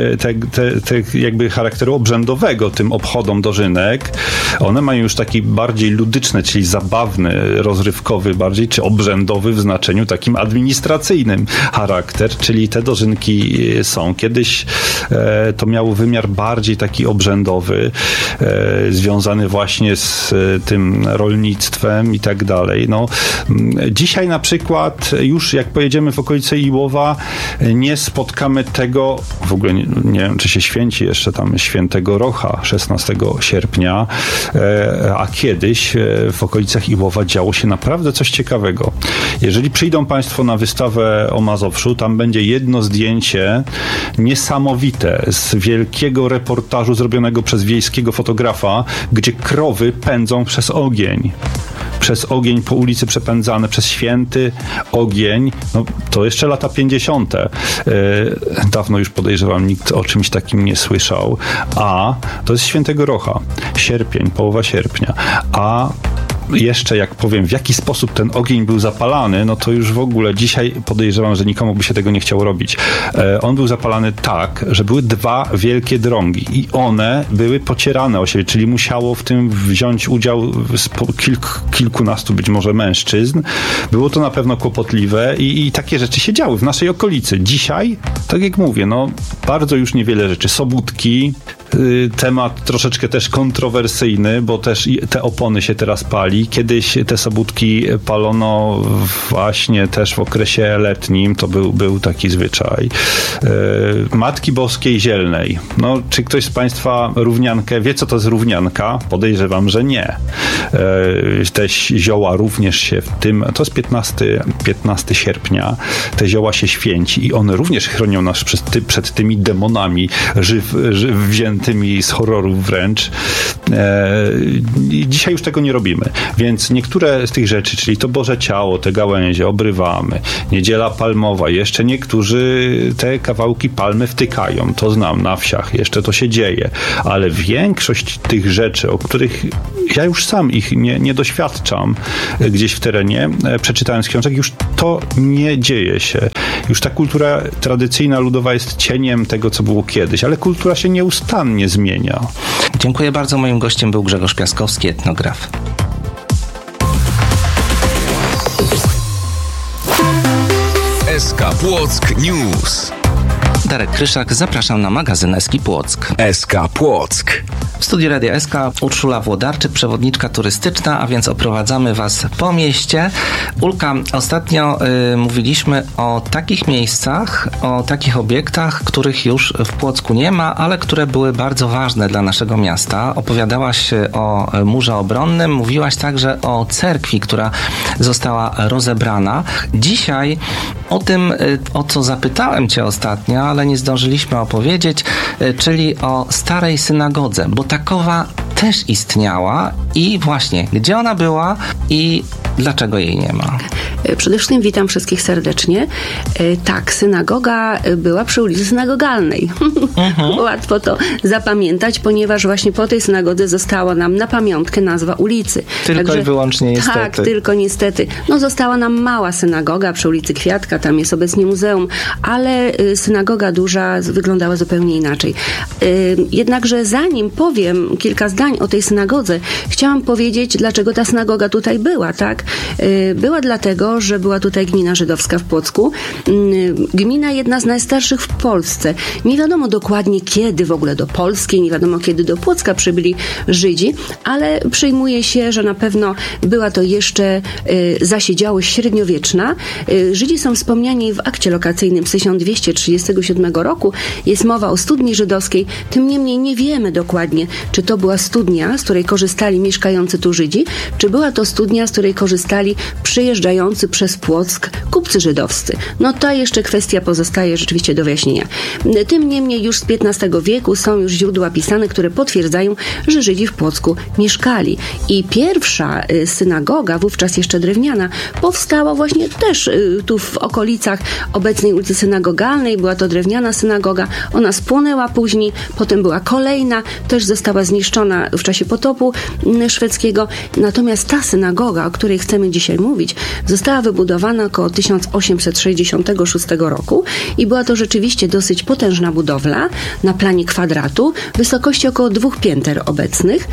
jakby charakteru obrzędowego tym obchodom dożynek. One mają już taki bardziej ludyczny, czyli zabawny, rozrywkowy bardziej, czy obrzędowy w znaczeniu takim administracyjnym charakter, czyli te dożynki są. Kiedyś to miało wymiar bardziej taki obrzędowy, związany właśnie z tym rolnictwem i tak dalej. No, dzisiaj na przykład już jak pojedziemy w okolice Iłowa, nie spotkamy tego, w ogóle nie wiem, czy się święci jeszcze tam Świętego Rocha 16 sierpnia, a kiedyś w okolicach Iłowa działo się naprawdę coś ciekawego. Jeżeli przyjdą Państwo na wystawę o Mazowszu, tam będzie jedno zdjęcie niesamowite z wielkiego reportażu zrobionego przez wiejskiego fotografa, gdzie krowy pędzą przez ogień. Przez ogień po ulicy przepędzane, przez święty ogień. No, to jeszcze lata 50. Dawno już podejrzewam, nikt o czymś takim nie słyszał. A to jest Świętego Rocha. Sierpień, połowa sierpnia. A jeszcze jak powiem, w jaki sposób ten ogień był zapalany, no to już w ogóle dzisiaj podejrzewam, że nikomu by się tego nie chciało robić. On był zapalany tak, że były dwa wielkie drągi i one były pocierane o siebie, czyli musiało w tym wziąć udział kilkunastu być może mężczyzn. Było to na pewno kłopotliwe i takie rzeczy się działy w naszej okolicy. Dzisiaj, tak jak mówię, no bardzo już niewiele rzeczy. Sobótki, temat troszeczkę też kontrowersyjny, bo też te opony się teraz pali. Kiedyś te sobótki palono właśnie też w okresie letnim, to był taki zwyczaj. Matki Boskiej Zielnej. No, czy ktoś z Państwa równankę wie, co to jest równanka? Podejrzewam, że nie. Te zioła również się w tym, to jest 15 sierpnia, te zioła się święci i one również chronią nas przed tymi demonami wziętymi z horrorów wręcz. Dzisiaj już tego nie robimy. Więc niektóre z tych rzeczy, czyli to Boże Ciało, te gałęzie obrywamy. Niedziela palmowa. Jeszcze niektórzy te kawałki palmy wtykają. To znam na wsiach. Jeszcze to się dzieje. Ale większość tych rzeczy, o których ja już sam ich nie doświadczam gdzieś w terenie, przeczytając książek, już to nie dzieje się. Już ta kultura tradycyjna, ludowa jest cieniem tego, co było kiedyś, ale kultura się nieustannie zmienia. Dziękuję bardzo. Moim gościem był Grzegorz Piaskowski, etnograf. SK Płock News. Darek Kryszak, zapraszam na magazyn SK Płock. SK Płock. W studiu Radia SK Urszula Włodarczyk, przewodniczka turystyczna, a więc oprowadzamy Was po mieście. Ulka, ostatnio mówiliśmy o takich miejscach, o takich obiektach, których już w Płocku nie ma, ale które były bardzo ważne dla naszego miasta. Opowiadałaś o murze obronnym, mówiłaś także o cerkwi, która została rozebrana. Dzisiaj o tym, o co zapytałem Cię ostatnio, ale nie zdążyliśmy opowiedzieć, czyli o starej synagodze, bo takowa też istniała i właśnie, gdzie ona była i dlaczego jej nie ma? Przede wszystkim witam wszystkich serdecznie. Tak, synagoga była przy ulicy Synagogalnej. Łatwo to zapamiętać, ponieważ właśnie po tej synagodze została nam na pamiątkę nazwa ulicy. Tylko i wyłącznie niestety. Tak, tylko niestety. No została nam mała synagoga przy ulicy Kwiatka, tam jest obecnie muzeum, ale synagoga duża wyglądała zupełnie inaczej. Jednakże zanim powiem kilka zdań o tej synagodze, chciałam powiedzieć, dlaczego ta synagoga tutaj była, tak? Była dlatego, że była tutaj gmina żydowska w Płocku. Gmina jedna z najstarszych w Polsce. Nie wiadomo dokładnie kiedy w ogóle do Polski, nie wiadomo kiedy do Płocka przybyli Żydzi, ale przyjmuje się, że na pewno była to jeszcze zasiedziałość średniowieczna. Żydzi są wspomniani w akcie lokacyjnym z 1237 roku. Jest mowa o studni żydowskiej. Tym niemniej nie wiemy dokładnie, czy to była studnia, z której korzystali mieszkający tu Żydzi, czy była to studnia, z której korzystali przyjeżdżający przez Płock kupcy żydowscy. No ta jeszcze kwestia pozostaje rzeczywiście do wyjaśnienia. Tym niemniej już z XV wieku są już źródła pisane, które potwierdzają, że Żydzi w Płocku mieszkali. I pierwsza synagoga, wówczas jeszcze drewniana, powstała właśnie też tu w okolicach obecnej ulicy Synagogalnej. Była to drewniana synagoga. Ona spłonęła później, potem była kolejna, też została zniszczona w czasie potopu szwedzkiego. Natomiast ta synagoga, o której chcemy dzisiaj mówić, została wybudowana około 1866 roku i była to rzeczywiście dosyć potężna budowla na planie kwadratu, wysokości około 2 pięter obecnych.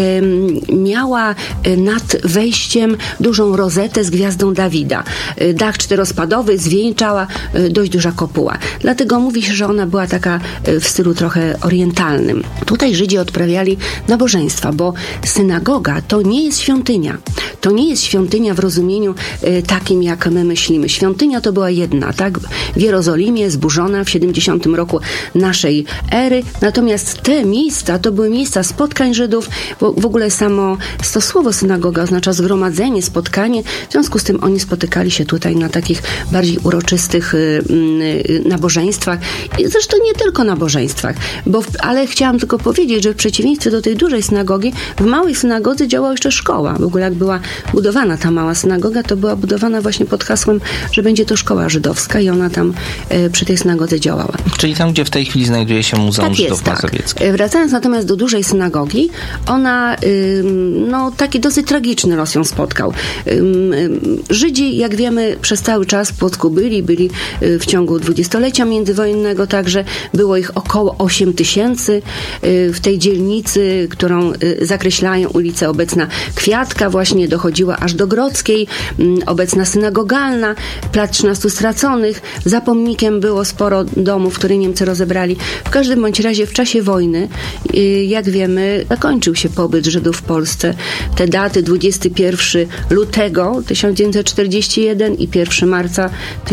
Miała nad wejściem dużą rozetę z gwiazdą Dawida. Dach czterospadowy, zwieńczała dość duża kopuła. Dlatego mówi się, że ona była taka w stylu trochę orientalnym. Tutaj Żydzi odprawiali nabożeństwa, bo synagoga to nie jest świątynia. To nie jest świątynia w rozumieniu takim, jak my myślimy. Świątynia to była jedna, tak? W Jerozolimie, zburzona w 70 roku naszej ery. Natomiast te miejsca, to były miejsca spotkań Żydów. W ogóle samo to słowo synagoga oznacza zgromadzenie, spotkanie. W związku z tym oni spotykali się tutaj na takich bardziej uroczystych nabożeństwach. I zresztą nie tylko nabożeństwach, ale chciałam tylko powiedzieć, że w przeciwieństwie do tej dużej synagogi, w małej synagodze działała jeszcze szkoła. W ogóle jak była budowana budowana ta mała synagoga, to była budowana właśnie pod hasłem, że będzie to szkoła żydowska i ona tam przy tej synagodze działała. Czyli tam, gdzie w tej chwili znajduje się Muzeum Żydów Mazowieckich. Wracając natomiast do dużej synagogi, ona taki dosyć tragiczny los ją spotkał. Żydzi, jak wiemy, przez cały czas w Płocku byli w ciągu dwudziestolecia międzywojennego, także było ich około 8 000 w tej dzielnicy, którą zakreślają ulice obecna Kwiatka, właśnie dochodziła aż do Grodzkiej, obecna Synagogalna, Plac 13 Straconych. Za pomnikiem było sporo domów, które Niemcy rozebrali. W każdym bądź razie w czasie wojny, jak wiemy, zakończył się pobyt Żydów w Polsce. Te daty 21 lutego 1941 i 1 marca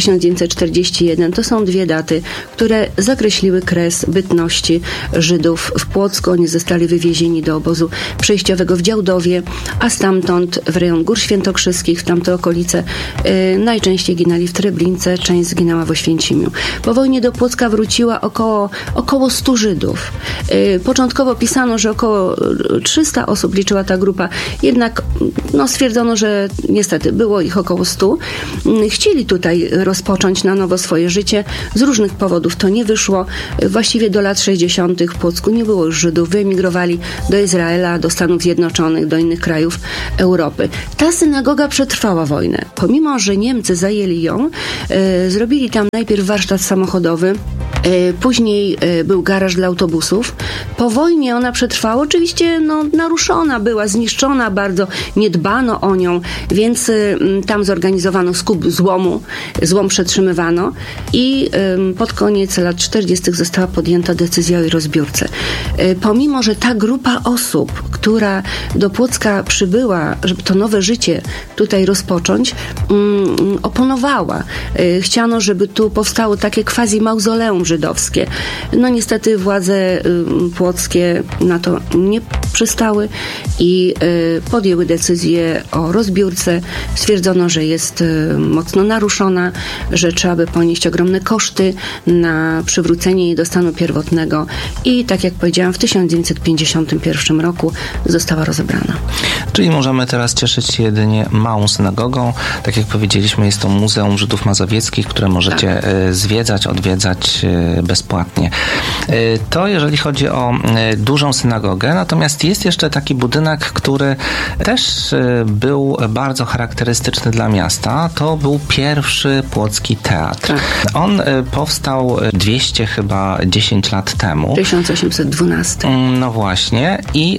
1941 to są dwie daty, które zakreśliły kres bytności Żydów w Płocku. Oni zostali wywiezieni do obozu przejściowego w Działdowie, a stamtąd w rejon Gór Świętokrzyskich, w tamte okolice. Najczęściej ginęli w Treblince, część zginęła w Oświęcimiu. Po wojnie do Płocka wróciła około 100 Żydów. Początkowo pisano, że około 300 osób liczyła ta grupa, jednak stwierdzono, że niestety było ich około 100. Chcieli tutaj rozpocząć na nowo swoje życie. Z różnych powodów to nie wyszło. Właściwie do lat 60. w Płocku nie było już Żydów. Wyemigrowali do Izraela, do Stanów Zjednoczonych, do innych krajów Europy. Ta synagoga przetrwała wojnę. Pomimo, że Niemcy zajęli ją, zrobili tam najpierw warsztat samochodowy, później był garaż dla autobusów. Po wojnie ona przetrwała. Oczywiście naruszona była, zniszczona bardzo, nie dbano o nią, więc tam zorganizowano skup złomu. Złom przetrzymywano i pod koniec lat 40. została podjęta decyzja o jej rozbiórce. Pomimo, że ta grupa osób, która do Płocka przybyła, żeby to nowe życie tutaj rozpocząć, oponowała. Chciano, żeby tu powstało takie quasi-mauzoleum żydowskie. Niestety władze płockie na to nie przystały i podjęły decyzję o rozbiórce. Stwierdzono, że jest mocno naruszona, że trzeba by ponieść ogromne koszty na przywrócenie jej do stanu pierwotnego i tak jak powiedziałam, w 1951 roku została rozebrana. Czyli możemy teraz cieszyć się jedynie małą synagogą. Tak jak powiedzieliśmy, jest to Muzeum Żydów Mazowieckich, które możecie zwiedzać, odwiedzać bezpłatnie. To jeżeli chodzi o dużą synagogę, natomiast jest jeszcze taki budynek, który też był bardzo charakterystyczny dla miasta. To był pierwszy płocki teatr. On powstał 10 lat temu. 1812. No właśnie. I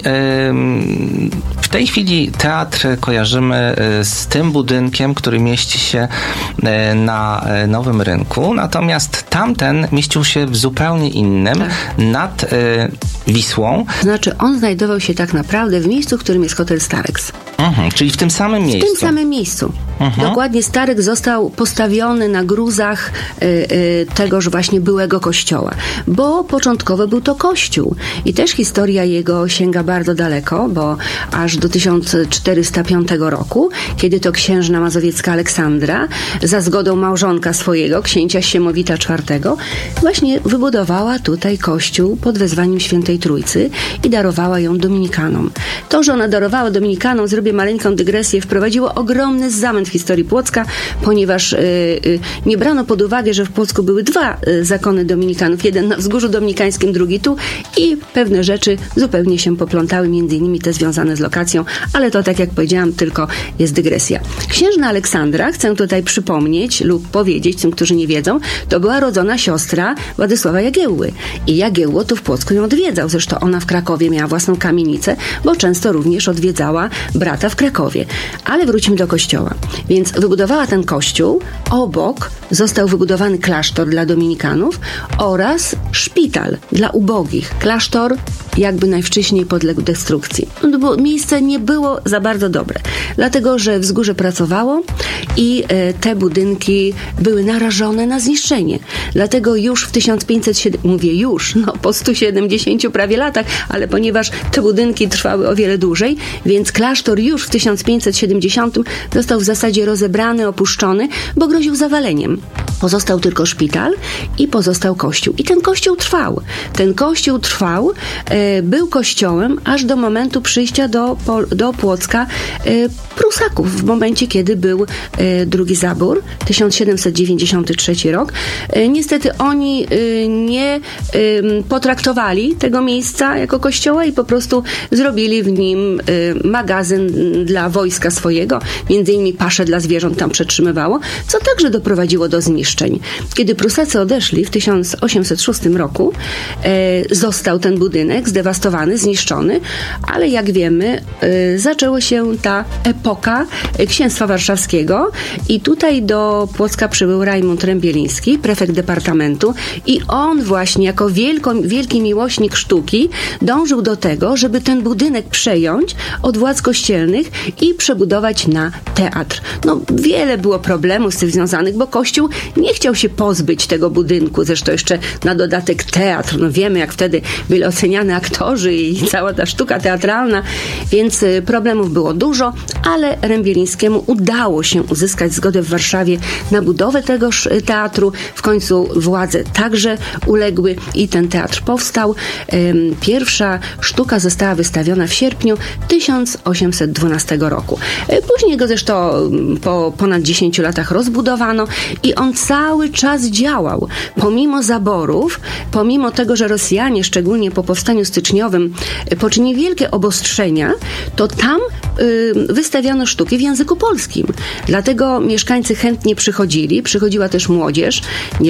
w tej chwili teatr kojarzymy z tym budynkiem, który mieści się na Nowym Rynku, natomiast tamten mieścił się w zupełnie innym, nad Wisłą. Znaczy, on znajdował się tak naprawdę w miejscu, w którym jest hotel Starex. Czyli w tym samym miejscu. W tym samym miejscu. Dokładnie Starex został postawiony na gruzach tegoż właśnie byłego kościoła, bo początkowo był to kościół i też historia jego sięga bardzo daleko, bo aż do 1405 roku, kiedy to księżna mazowiecka Aleksandra za zgodą małżonka swojego, księcia Siemowita IV, właśnie wybudowała tutaj kościół pod wezwaniem Świętej Trójcy i darowała ją dominikanom. To, że ona darowała dominikanom, zrobię maleńką dygresję, wprowadziło ogromny zamęt w historii Płocka, ponieważ nie brano pod uwagę, że w Płocku były dwa zakony dominikanów, jeden na Wzgórzu Dominikańskim, drugi tu i pewne rzeczy zupełnie się poplątały, między innymi te związane z lokacją, ale to, tak jak powiedziałam, tylko jest dygresja. Księżna Aleksandra, chcę tutaj przypomnieć lub powiedzieć tym, którzy nie wiedzą, to była rodzona siostra Władysława Jagiełły i Jagiełło tu w Płocku ją odwiedzał. Zresztą ona w Krakowie miała własną kamienicę, bo często również odwiedzała brata w Krakowie. Ale wróćmy do kościoła. Więc wybudowała ten kościół, obok został wybudowany klasztor dla dominikanów oraz szpital dla ubogich. Klasztor jakby najwcześniej podległ destrukcji. Bo miejsce nie było za bardzo dobre, dlatego że wzgórze pracowało i te budynki były narażone na zniszczenie. Dlatego już w 1507, mówię już, po 170 prawie latach, ale ponieważ te budynki trwały o wiele dłużej, więc klasztor już w 1570 został w zasadzie rozebrany, opuszczony, bo groził zawaleniem. Pozostał tylko szpital i pozostał kościół. I ten kościół trwał. Ten kościół trwał był kościołem aż do momentu przyjścia do Płocka Prusaków, w momencie, kiedy był drugi zabór, 1793 rok. Niestety oni nie potraktowali tego miejsca jako kościoła i po prostu zrobili w nim magazyn dla wojska swojego, między innymi pasze dla zwierząt tam przetrzymywało, co także doprowadziło do zniszczeń. Kiedy Prusacy odeszli w 1806 roku, został ten budynek zdewastowany, zniszczony, ale jak wiemy, zaczęła się ta epoka Księstwa Warszawskiego i tutaj do Płocka przybył Rajmund Rębieliński, prefekt departamentu, i on właśnie jako wielki miłośnik sztuki dążył do tego, żeby ten budynek przejąć od władz kościelnych i przebudować na teatr. No, wiele było problemów z tym związanych, bo Kościół nie chciał się pozbyć tego budynku, zresztą jeszcze na dodatek teatr. No, wiemy, jak wtedy byli oceniani aktorzy i cała ta sztuka teatralna, więc problemów było dużo, ale Rębielińskiemu udało się uzyskać zgodę w Warszawie na budowę tegoż teatru. W końcu władze także uległy i ten teatr powstał. Pierwsza sztuka została wystawiona w sierpniu 1812 roku. Później go zresztą po ponad 10 latach rozbudowano i on cały czas działał. Pomimo zaborów, pomimo tego, że Rosjanie, szczególnie po powstaniu styczniowym, poczynili wielkie obostrzenia, to tam wystawiano sztuki w języku polskim. Dlatego mieszkańcy chętnie przychodziła też młodzież.